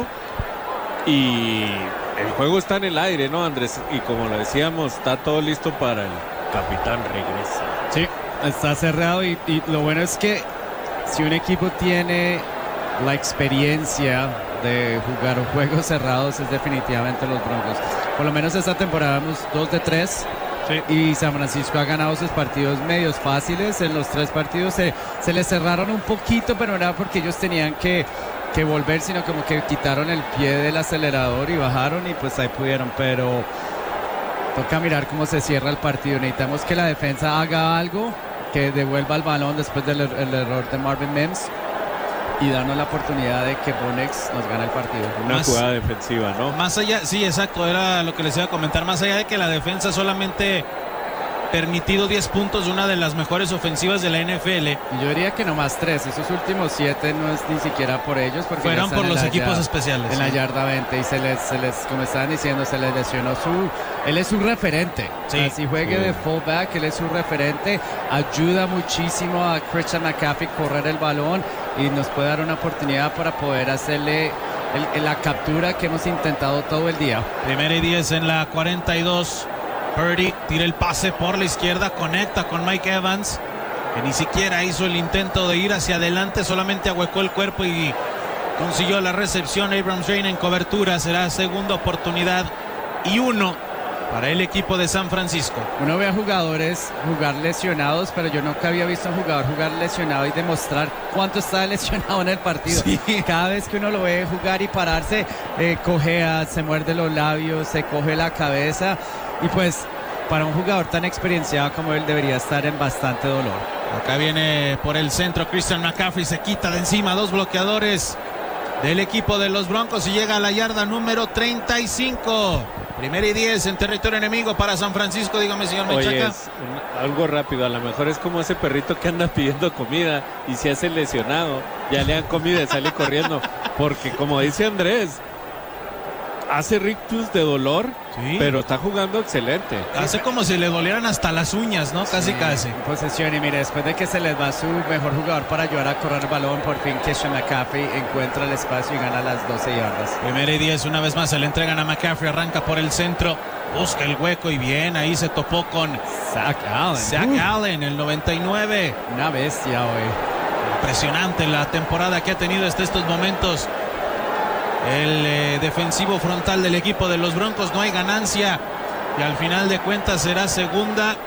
y el juego está en el aire, ¿no, Andrés? Y como lo decíamos, está todo listo para el capitán regresa. Sí, está cerrado y lo bueno es que si un equipo tiene la experiencia de jugar juegos cerrados es definitivamente los Broncos. Por lo menos esta temporada vamos 2 de 3. Sí. Y San Francisco ha ganado sus partidos medios fáciles. En los 3 partidos se les cerraron un poquito, pero no era porque ellos tenían que volver, sino como que quitaron el pie del acelerador y bajaron y pues ahí pudieron. Pero toca mirar cómo se cierra el partido. Necesitamos que la defensa haga algo, que devuelva el balón después del error de Marvin Mims y darnos la oportunidad de que Bonex nos gane el partido. Una jugada defensiva, ¿no? Más allá, sí, exacto, era lo que les iba a comentar. Más allá de que la defensa solamente permitido 10 puntos de una de las mejores ofensivas de la NFL. Y yo diría que nomás 3. Esos últimos 7 no es ni siquiera por ellos. Porque fueron por los equipos especiales. En la yarda 20 y se les, como estaban diciendo, se les lesionó él es un referente. Sí. Así juegue de fullback, él es un referente. Ayuda muchísimo a Christian McCaffrey correr el balón y nos puede dar una oportunidad para poder hacerle la captura que hemos intentado todo el día. 1ª y 10 en la 42. Purdy tira el pase por la izquierda, conecta con Mike Evans, que ni siquiera hizo el intento de ir hacia adelante, solamente ahuecó el cuerpo y consiguió la recepción. Abrams Drain en cobertura, será segunda oportunidad y 1 para el equipo de San Francisco. Uno ve a jugadores jugar lesionados, pero yo nunca había visto a un jugador jugar lesionado y demostrar cuánto está lesionado en el partido. Sí. Cada vez que uno lo ve jugar y pararse, cojea, se muerde los labios, se coge la cabeza. Y pues para un jugador tan experienciado como él debería estar en bastante dolor. Acá viene por el centro Christian McCaffrey, se quita de encima 2 bloqueadores del equipo de los Broncos y llega a la yarda número 35. 1ª y 10 en territorio enemigo para San Francisco. Dígame, señor Menchaca. Oye, algo rápido, a lo mejor es como ese perrito que anda pidiendo comida y se hace lesionado, ya le dan comida y sale corriendo, porque como dice Andrés, hace rictus de dolor, sí, pero está jugando excelente. Hace como si le dolieran hasta las uñas, ¿no? Casi, sí, casi. Posesión, y mire, después de que se les va su mejor jugador para ayudar a correr el balón, por fin Christian McCaffrey encuentra el espacio y gana las 12 yardas. 1ª y 10, una vez más se le entregan a McCaffrey, arranca por el centro, busca el hueco y bien, ahí se topó con Zach Allen, el 99. Una bestia hoy. Impresionante la temporada que ha tenido hasta estos momentos el defensivo frontal del equipo de los Broncos. No hay ganancia y al final de cuentas será segunda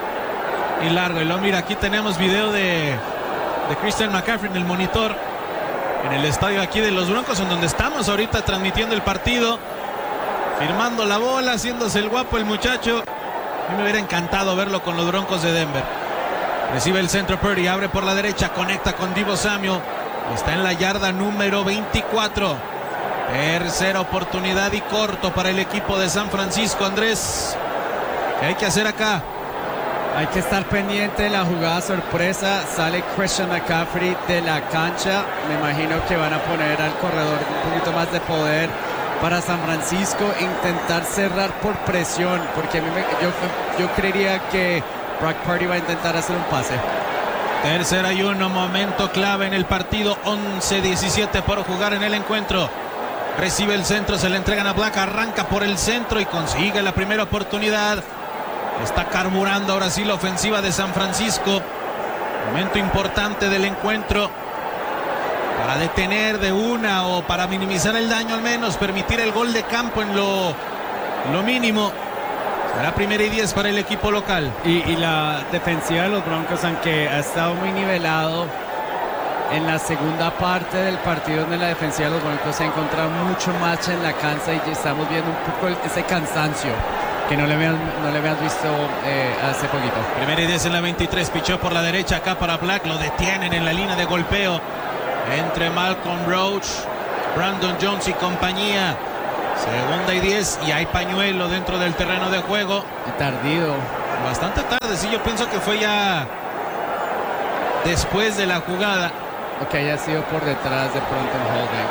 y largo. Y luego mira, aquí tenemos video de Christian McCaffrey en el monitor en el estadio aquí de los Broncos, en donde estamos ahorita transmitiendo el partido, firmando la bola, haciéndose el guapo el muchacho. A mí me hubiera encantado verlo con los Broncos de Denver. Recibe el centro Purdy, abre por la derecha, conecta con Deebo Samuel, está en la yarda número 24. Tercera oportunidad y corto para el equipo de San Francisco. Andrés, ¿qué hay que hacer acá? Hay que estar pendiente de la jugada sorpresa. Sale Christian McCaffrey de la cancha. Me imagino que van a poner al corredor un poquito más de poder para San Francisco. Intentar cerrar por presión, porque yo creería que Brock Purdy va a intentar hacer un pase. 3rd y 1, momento clave en el partido. 11-17 por jugar en el encuentro. Recibe el centro, se le entregan a Black, arranca por el centro y consigue la primera oportunidad. Está carburando ahora sí la ofensiva de San Francisco. Momento importante del encuentro para detener de una o para minimizar el daño, al menos permitir el gol de campo en lo mínimo. Será 1st y 10 para el equipo local. Y la defensiva de los Broncos, aunque ha estado muy nivelado en la segunda parte del partido, donde la defensiva de los Broncos se ha encontrado mucho más en la cancha y estamos viendo un poco ese cansancio que no le habías visto hace poquito. 1st y 10 en la 23, pichó por la derecha acá para Black, lo detienen en la línea de golpeo entre Malcolm Roach, Brandon Jones y compañía. 2nd y 10 y hay pañuelo dentro del terreno de juego. Y tardío. Bastante tarde, sí, yo pienso que fue ya después de la jugada. O que haya sido por detrás de pronto un holding.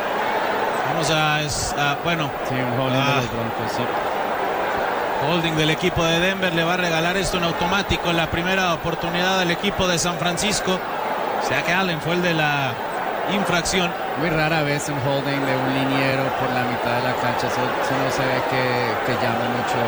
Vamos bueno. Sí, un holding de los Broncos, sí. Holding del equipo de Denver, le va a regalar esto en automático. La primera oportunidad del equipo de San Francisco. O sea que Allen fue el de la infracción. Muy rara vez un holding de un liniero por la mitad de la cancha. Eso no se ve que llama mucho,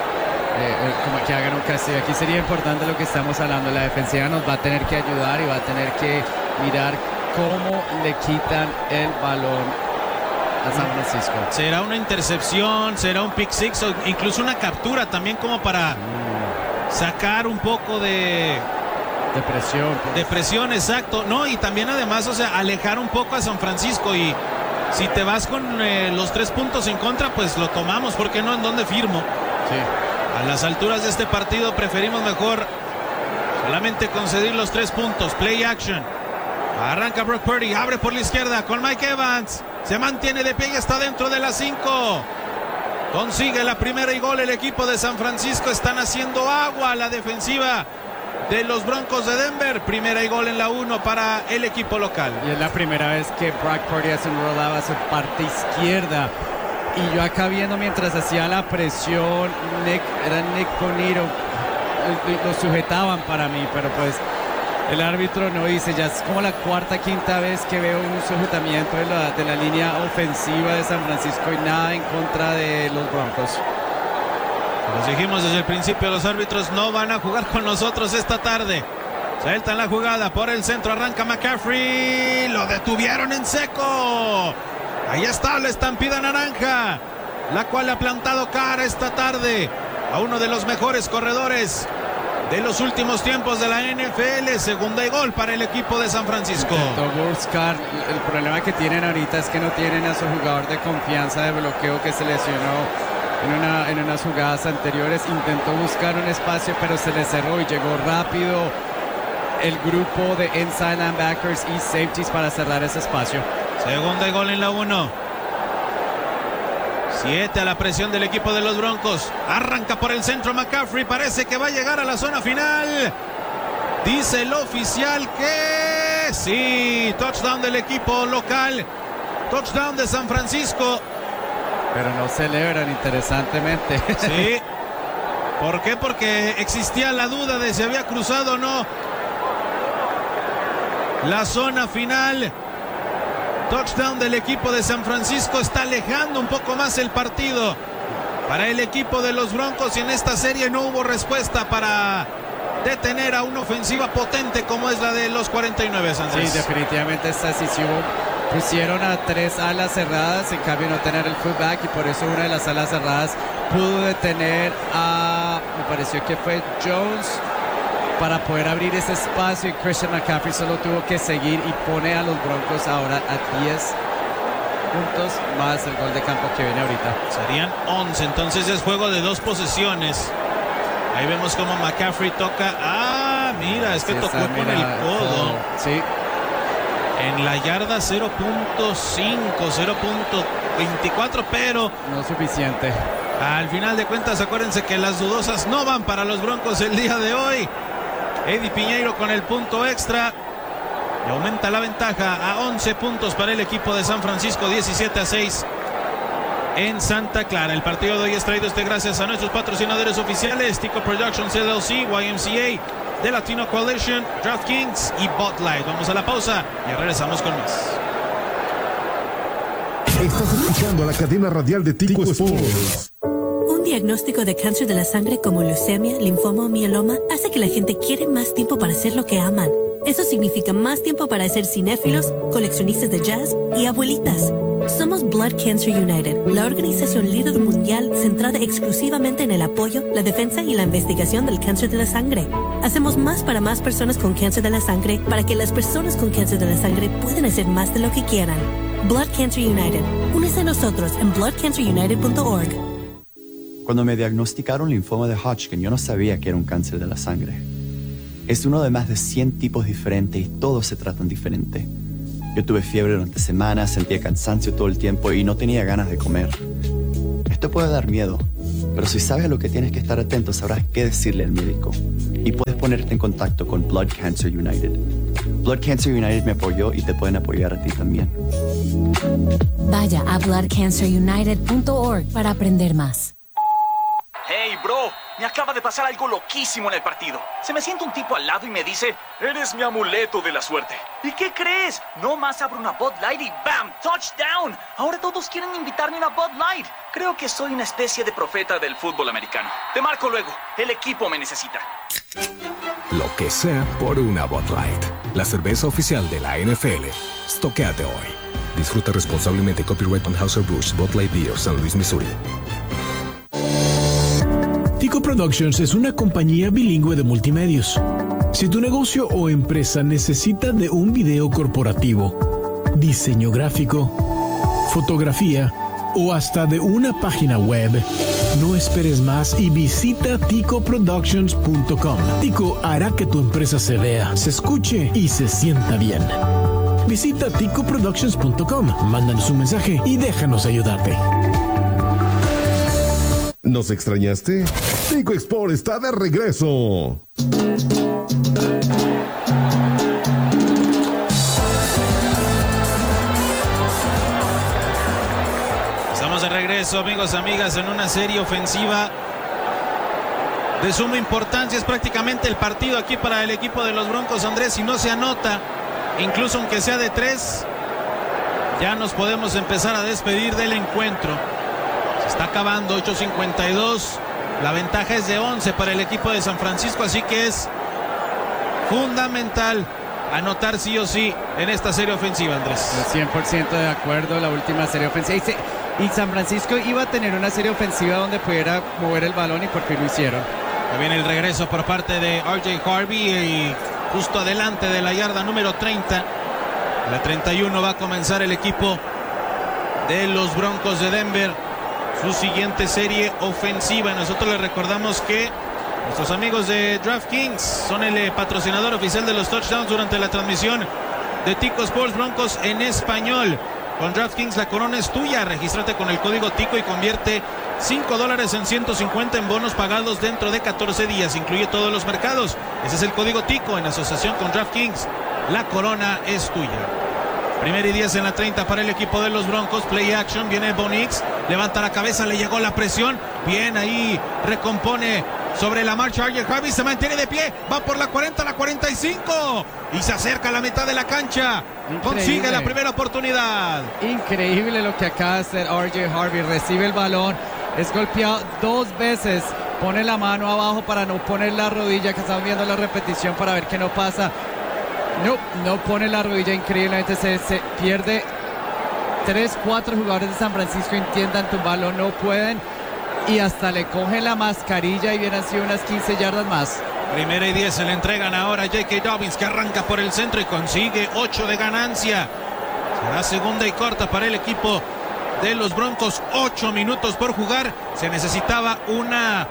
como que hagan un castigo. Aquí sería importante lo que estamos hablando. La defensiva nos va a tener que ayudar y va a tener que mirar cómo le quitan el balón a San Francisco. Será una intercepción, será un pick six o incluso una captura también, como para sacar un poco de presión. Pues. De presión, exacto. No, y también además, o sea, alejar un poco a San Francisco. Y si te vas con los 3 puntos en contra, pues lo tomamos. ¿Por qué no? ¿En dónde firmo? Sí. A las alturas de este partido preferimos mejor solamente conceder los 3 puntos. Play action. Arranca Brock Purdy, abre por la izquierda con Mike Evans. Se mantiene de pie y está dentro de las 5. Consigue la primera y gol el equipo de San Francisco. Están haciendo agua a la defensiva de los Broncos de Denver. Primera y gol en la 1 para el equipo local. Y es la primera vez que Brock Purdy hace un rollout a su parte izquierda. Y yo acá viendo mientras hacía la presión, era Nick Bonito. Lo sujetaban para mí, pero pues el árbitro no dice. Ya es como la 4ª, 5ª vez que veo un sujetamiento de la línea ofensiva de San Francisco y nada en contra de los Broncos. Los dijimos desde el principio, los árbitros no van a jugar con nosotros esta tarde. Sueltan la jugada por el centro, arranca McCaffrey, lo detuvieron en seco. Ahí está la estampida naranja, la cual ha plantado cara esta tarde a uno de los mejores corredores de los últimos tiempos de la NFL. 2nd y gol para el equipo de San Francisco. Buscar, el problema que tienen ahorita es que no tienen a su jugador de confianza de bloqueo, que se lesionó en unas jugadas anteriores. Intentó buscar un espacio, pero se le cerró y llegó rápido el grupo de inside linebackers y safeties para cerrar ese espacio. 2nd y gol en la 1. 7 a la presión del equipo de los Broncos. Arranca por el centro McCaffrey. Parece que va a llegar a la zona final. Dice el oficial que sí. Touchdown del equipo local. Touchdown de San Francisco. Pero no celebran, interesantemente. Sí. ¿Por qué? Porque existía la duda de si había cruzado o no la zona final. Touchdown del equipo de San Francisco. Está alejando un poco más el partido para el equipo de los Broncos. Y en esta serie no hubo respuesta para detener a una ofensiva potente como es la de los 49, Andrés. Sí, definitivamente esta decisión. Pusieron a 3 alas cerradas, en cambio no tener el fullback, y por eso una de las alas cerradas pudo detener a, me pareció que fue Jones, para poder abrir ese espacio, y Christian McCaffrey solo tuvo que seguir y pone a los Broncos ahora a 10 puntos más el gol de campo que viene ahorita. Serían 11, entonces es juego de 2 posesiones. Ahí vemos como McCaffrey toca. Ah, mira, es que tocó con el codo. Sí. En la yarda 0.5, 0.24, pero no suficiente. Al final de cuentas, acuérdense que las dudosas no van para los Broncos el día de hoy. Eddie Piñeiro con el punto extra y aumenta la ventaja a 11 puntos para el equipo de San Francisco, 17-6 en Santa Clara. El partido de hoy es traído gracias a nuestros patrocinadores oficiales: Tico Productions LLC, YMCA, The Latino Coalition, DraftKings y Bud Light. Vamos a la pausa y regresamos con más. Estás escuchando la cadena radial de Tico Sports. Un diagnóstico de cáncer de la sangre como leucemia, linfoma o mieloma hace que la gente quiera más tiempo para hacer lo que aman. Eso significa más tiempo para ser cinéfilos, coleccionistas de jazz y abuelitas. Somos Blood Cancer United, la organización líder mundial centrada exclusivamente en el apoyo, la defensa y la investigación del cáncer de la sangre. Hacemos más para más personas con cáncer de la sangre para que las personas con cáncer de la sangre puedan hacer más de lo que quieran. Blood Cancer United. Únese a nosotros en bloodcancerunited.org. Cuando me diagnosticaron linfoma de Hodgkin, yo no sabía que era un cáncer de la sangre. Es uno de más de 100 tipos diferentes y todos se tratan diferente. Yo tuve fiebre durante semanas, sentía cansancio todo el tiempo y no tenía ganas de comer. Esto puede dar miedo, pero si sabes a lo que tienes que estar atento, sabrás qué decirle al médico. Y puedes ponerte en contacto con Blood Cancer United. Blood Cancer United me apoyó y te pueden apoyar a ti también. Vaya a bloodcancerunited.org para aprender más. Hey, bro, me acaba de pasar algo loquísimo en el partido. Se me sienta un tipo al lado y me dice, eres mi amuleto de la suerte. ¿Y qué crees? No más abro una Bud Light y ¡bam! ¡Touchdown! Ahora todos quieren invitarme a una Bud Light. Creo que soy una especie de profeta del fútbol americano. Te marco luego. El equipo me necesita. Lo que sea por una Bud Light. La cerveza oficial de la NFL. Stoquéate hoy. Disfruta responsablemente. Copyright Anheuser-Busch, Bud Light Beer, San Luis, Missouri. Tico Productions es una compañía bilingüe de multimedios. Si tu negocio o empresa necesita de un video corporativo, diseño gráfico, fotografía o hasta de una página web, no esperes más y visita ticoproductions.com. Tico hará que tu empresa se vea, se escuche y se sienta bien. Visita ticoproductions.com, mándanos un mensaje y déjanos ayudarte. ¿Nos extrañaste? Tico Export está de regreso. Estamos de regreso, amigos, amigas, en una serie ofensiva de suma importancia. Es prácticamente el partido aquí para el equipo de los Broncos, Andrés. Si no se anota, incluso aunque sea de 3, ya nos podemos empezar a despedir del encuentro. Se está acabando, 8:52. La ventaja es de 11 para el equipo de San Francisco, así que es fundamental anotar sí o sí en esta serie ofensiva, Andrés. 100% de acuerdo, la última serie ofensiva. Y San Francisco iba a tener una serie ofensiva donde pudiera mover el balón y por fin lo hicieron. También el regreso por parte de R.J. Harvey y justo adelante de la yarda número 30. La 31 va a comenzar el equipo de los Broncos de Denver su siguiente serie ofensiva. Nosotros les recordamos que nuestros amigos de DraftKings son el patrocinador oficial de los touchdowns durante la transmisión de Tico Sports Broncos en español. Con DraftKings la corona es tuya. Regístrate con el código Tico y convierte $5 en 150 en bonos pagados dentro de 14 días. Incluye todos los mercados. Ese es el código Tico en asociación con DraftKings. La corona es tuya. Primer y 10 en la 30 para el equipo de los Broncos. Play action, viene Bo Nix, levanta la cabeza, le llegó la presión. Bien, ahí recompone sobre la marcha R.J. Harvey, se mantiene de pie, va por la 40, la 45 y se acerca a la mitad de la cancha. Increíble. Consigue la primera oportunidad. Increíble lo que acaba de hacer R.J. Harvey. Recibe el balón, es golpeado 2 veces, pone la mano abajo para no poner la rodilla, que estamos viendo la repetición para ver qué no pasa. No pone la rodilla, increíblemente se pierde. 3-4 jugadores de San Francisco intentan tumbarlo, no pueden y hasta le cogen la mascarilla y hubieran sido unas 15 yardas más. Primera y 10 se le entregan ahora a J.K. Dobbins, que arranca por el centro y consigue 8 de ganancia. Será segunda y corta para el equipo de los Broncos. 8 minutos por jugar. Se necesitaba una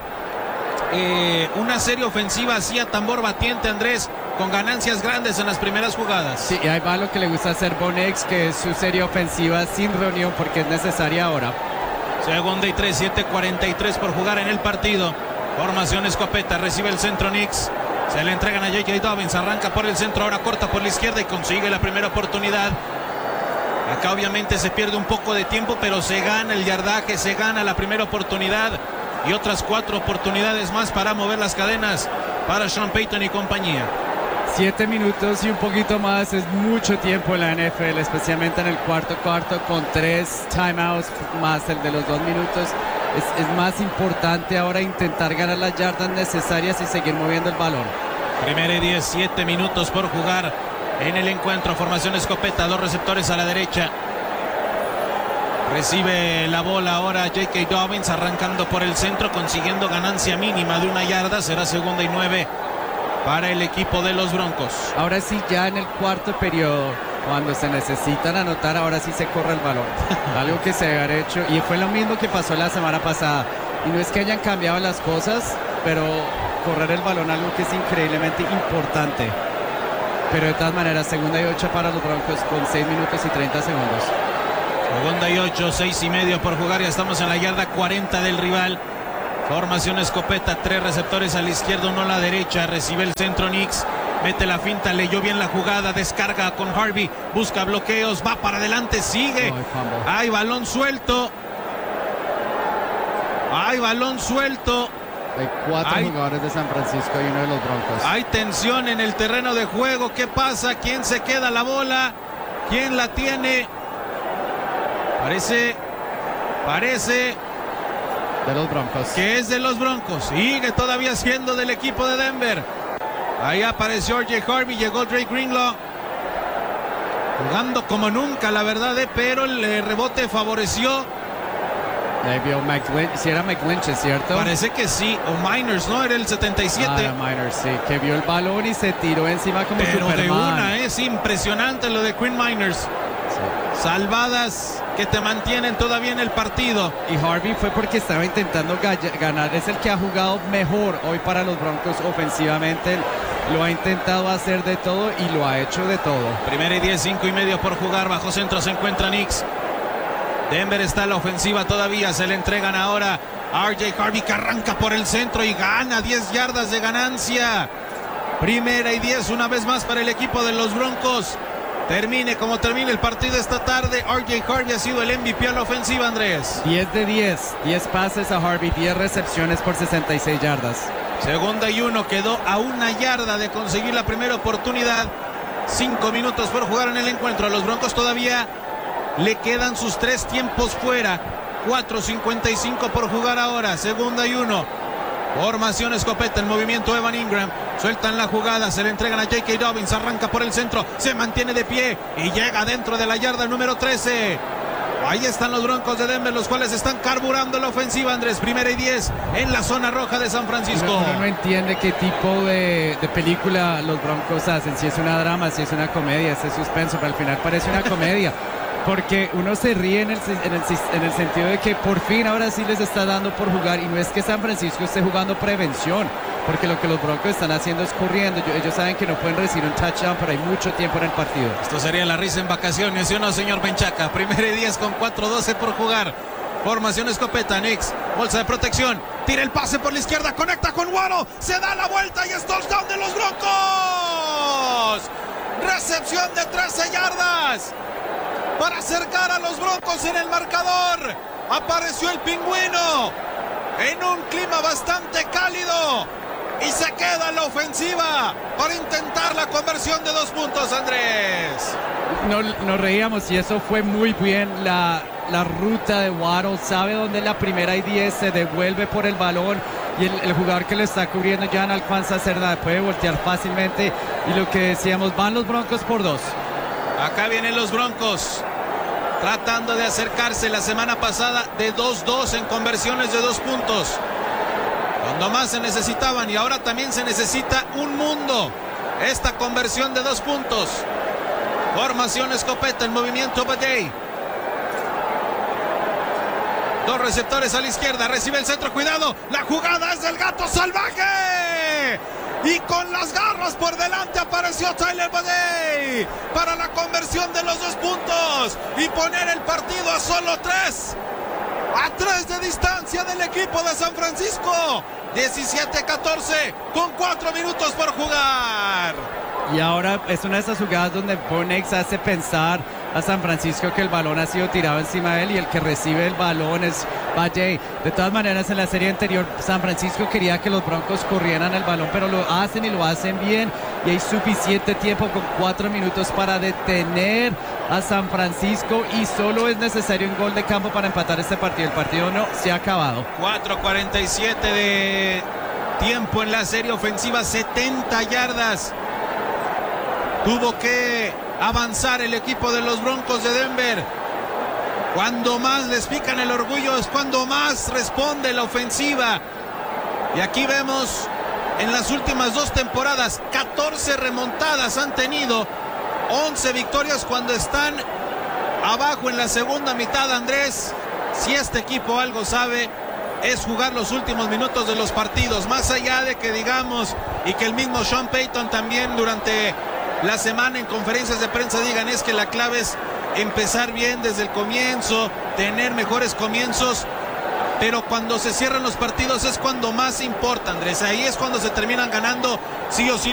serie ofensiva así a tambor batiente, Andrés, con ganancias grandes en las primeras jugadas. Sí, y ahí va lo que le gusta hacer Bo Nix, que es su serie ofensiva sin reunión porque es necesaria ahora. Segunda y 3, 7:43 por jugar en el partido. Formación escopeta, recibe el centro Nix. Se le entregan a J.K. Dobbins, arranca por el centro, ahora corta por la izquierda y consigue la primera oportunidad. Acá obviamente se pierde un poco de tiempo, pero se gana el yardaje, se gana la primera oportunidad y otras 4 oportunidades más para mover las cadenas para Sean Payton y compañía. 7 minutos y un poquito más es mucho tiempo en la NFL, especialmente en el cuarto con 3 timeouts más el de los 2 minutos. Es más importante ahora intentar ganar las yardas necesarias y seguir moviendo el balón. Primera y 10, 7 minutos por jugar en el encuentro. Formación escopeta, 2 receptores a la derecha. Recibe la bola ahora J.K. Dobbins, arrancando por el centro, consiguiendo ganancia mínima de 1 yarda. Será 2ª y 9 para el equipo de los Broncos. Ahora sí, ya en el cuarto periodo, cuando se necesitan anotar, ahora sí se corre el balón. Algo que se había hecho, y fue lo mismo que pasó la semana pasada. Y no es que hayan cambiado las cosas, pero correr el balón, algo que es increíblemente importante. Pero de todas maneras, 2ª y 8 para los Broncos con 6 minutos y 30 segundos. 2ª y 8, 6 y medio por jugar. Ya estamos en la yarda 40 del rival. Formación escopeta, 3 receptores a la izquierda, 1 a la derecha. Recibe el centro Nix, mete la finta, leyó bien la jugada, descarga con Harvey, busca bloqueos, va para adelante, sigue. Hay balón suelto. Hay balón suelto. Hay 4 jugadores de San Francisco y 1 de los Broncos. Hay tensión en el terreno de juego. ¿Qué pasa? ¿Quién se queda la bola? ¿Quién la tiene? Parece de los Broncos. Que es de los Broncos. Sigue todavía siendo del equipo de Denver. Ahí apareció R.J. Harvey, llegó Drake Greenlaw. Jugando como nunca, la verdad, pero el rebote favoreció. Ahí vio McLinch, si era McLinch, ¿cierto? Parece que sí, o Miners, ¿no? Era el 77. Era Miners, sí, que vio el balón y se tiró encima como pero Superman. De una, es impresionante lo de Quinn Miners. Sí. Salvadas que te mantienen todavía en el partido. Y Harvey fue porque estaba intentando ganar. Es el que ha jugado mejor hoy para los Broncos ofensivamente. Lo ha intentado hacer de todo y lo ha hecho de todo. 1ª y 10, 5 y medio por jugar. Bajo centro se encuentra Nix. Denver está en la ofensiva todavía. Se le entregan ahora a R.J. Harvey, que arranca por el centro y gana 10 yardas de ganancia. 1ª y 10 una vez más para el equipo de los Broncos. Termine como termine el partido esta tarde, R.J. Harvey ha sido el MVP a la ofensiva, Andrés. 10 de 10 pases a Harvey, 10 recepciones por 66 yardas. 2ª y 1, quedó a 1 yarda de conseguir la primera oportunidad. 5 minutos por jugar en el encuentro. A los Broncos todavía le quedan sus 3 tiempos fuera. 4:55 por jugar ahora. 2ª y 1. Formación escopeta, el movimiento Evan Ingram. Sueltan la jugada, se le entregan a J.K. Dobbins. Arranca por el centro, se mantiene de pie y llega dentro de la yarda número 13. Ahí están los Broncos de Denver, los cuales están carburando la ofensiva, Andrés. 1ª y 10 en la zona roja de San Francisco. Uno no entiende qué tipo de película los Broncos hacen. Si es una drama, si es una comedia, si es suspenso, pero al final parece una comedia. Porque uno se ríe en el sentido de que por fin ahora sí les está dando por jugar, y no es que San Francisco esté jugando prevención, porque lo que los Broncos están haciendo es corriendo. Ellos saben que no pueden recibir un touchdown, pero hay mucho tiempo en el partido. Esto sería la risa en vacaciones, ¿sí o no, señor Menchaca? 1ª y 10 con 4:12 por jugar. Formación escopeta, Nix, bolsa de protección, tira el pase por la izquierda, conecta con Waddle, se da la vuelta y es touchdown de los Broncos. Recepción de 13 yardas. Para acercar a los Broncos en el marcador. Apareció el pingüino en un clima bastante cálido y se queda en la ofensiva para intentar la conversión de 2 puntos, Andrés. Nos reíamos y eso fue muy bien la ruta de Waddle. Sabe dónde es la 1ª y 10, se devuelve por el balón y el jugador que lo está cubriendo ya no alcanza a hacer nada, puede voltear fácilmente. Y lo que decíamos, van los Broncos por 2. Acá vienen los Broncos tratando de acercarse la semana pasada de 2-2 en conversiones de 2 puntos. Cuando más se necesitaban, y ahora también se necesita un mundo. Esta conversión de 2 puntos. Formación escopeta, el movimiento Badey. 2 receptores a la izquierda, recibe el centro, cuidado. La jugada es del gato salvaje. Y con las garras por delante apareció Tyler Badey para la conversión de los 2 puntos y poner el partido a solo 3. A 3 de distancia del equipo de San Francisco. 17-14 con 4 minutos por jugar. Y ahora es una de esas jugadas donde Bo Nix hace pensar a San Francisco que el balón ha sido tirado encima de él y el que recibe el balón es Badey. De todas maneras, en la serie anterior San Francisco quería que los Broncos corrieran el balón, pero lo hacen y lo hacen bien, y hay suficiente tiempo con 4 minutos para detener a San Francisco y solo es necesario un gol de campo para empatar este partido. El partido no se ha acabado. 4:47 tiempo en la serie ofensiva, 70 yardas. Tuvo que avanzar el equipo de los Broncos de Denver. Cuando más les pican el orgullo es cuando más responde la ofensiva. Y aquí vemos en las últimas 2 temporadas 14 remontadas han tenido, 11 victorias cuando están abajo en la segunda mitad. Andrés, si este equipo algo sabe es jugar los últimos minutos de los partidos, más allá de que digamos y que el mismo Sean Payton también durante la semana en conferencias de prensa digan es que la clave es empezar bien desde el comienzo, tener mejores comienzos, pero cuando se cierran los partidos es cuando más importa, Andrés. Ahí es cuando se terminan ganando sí o sí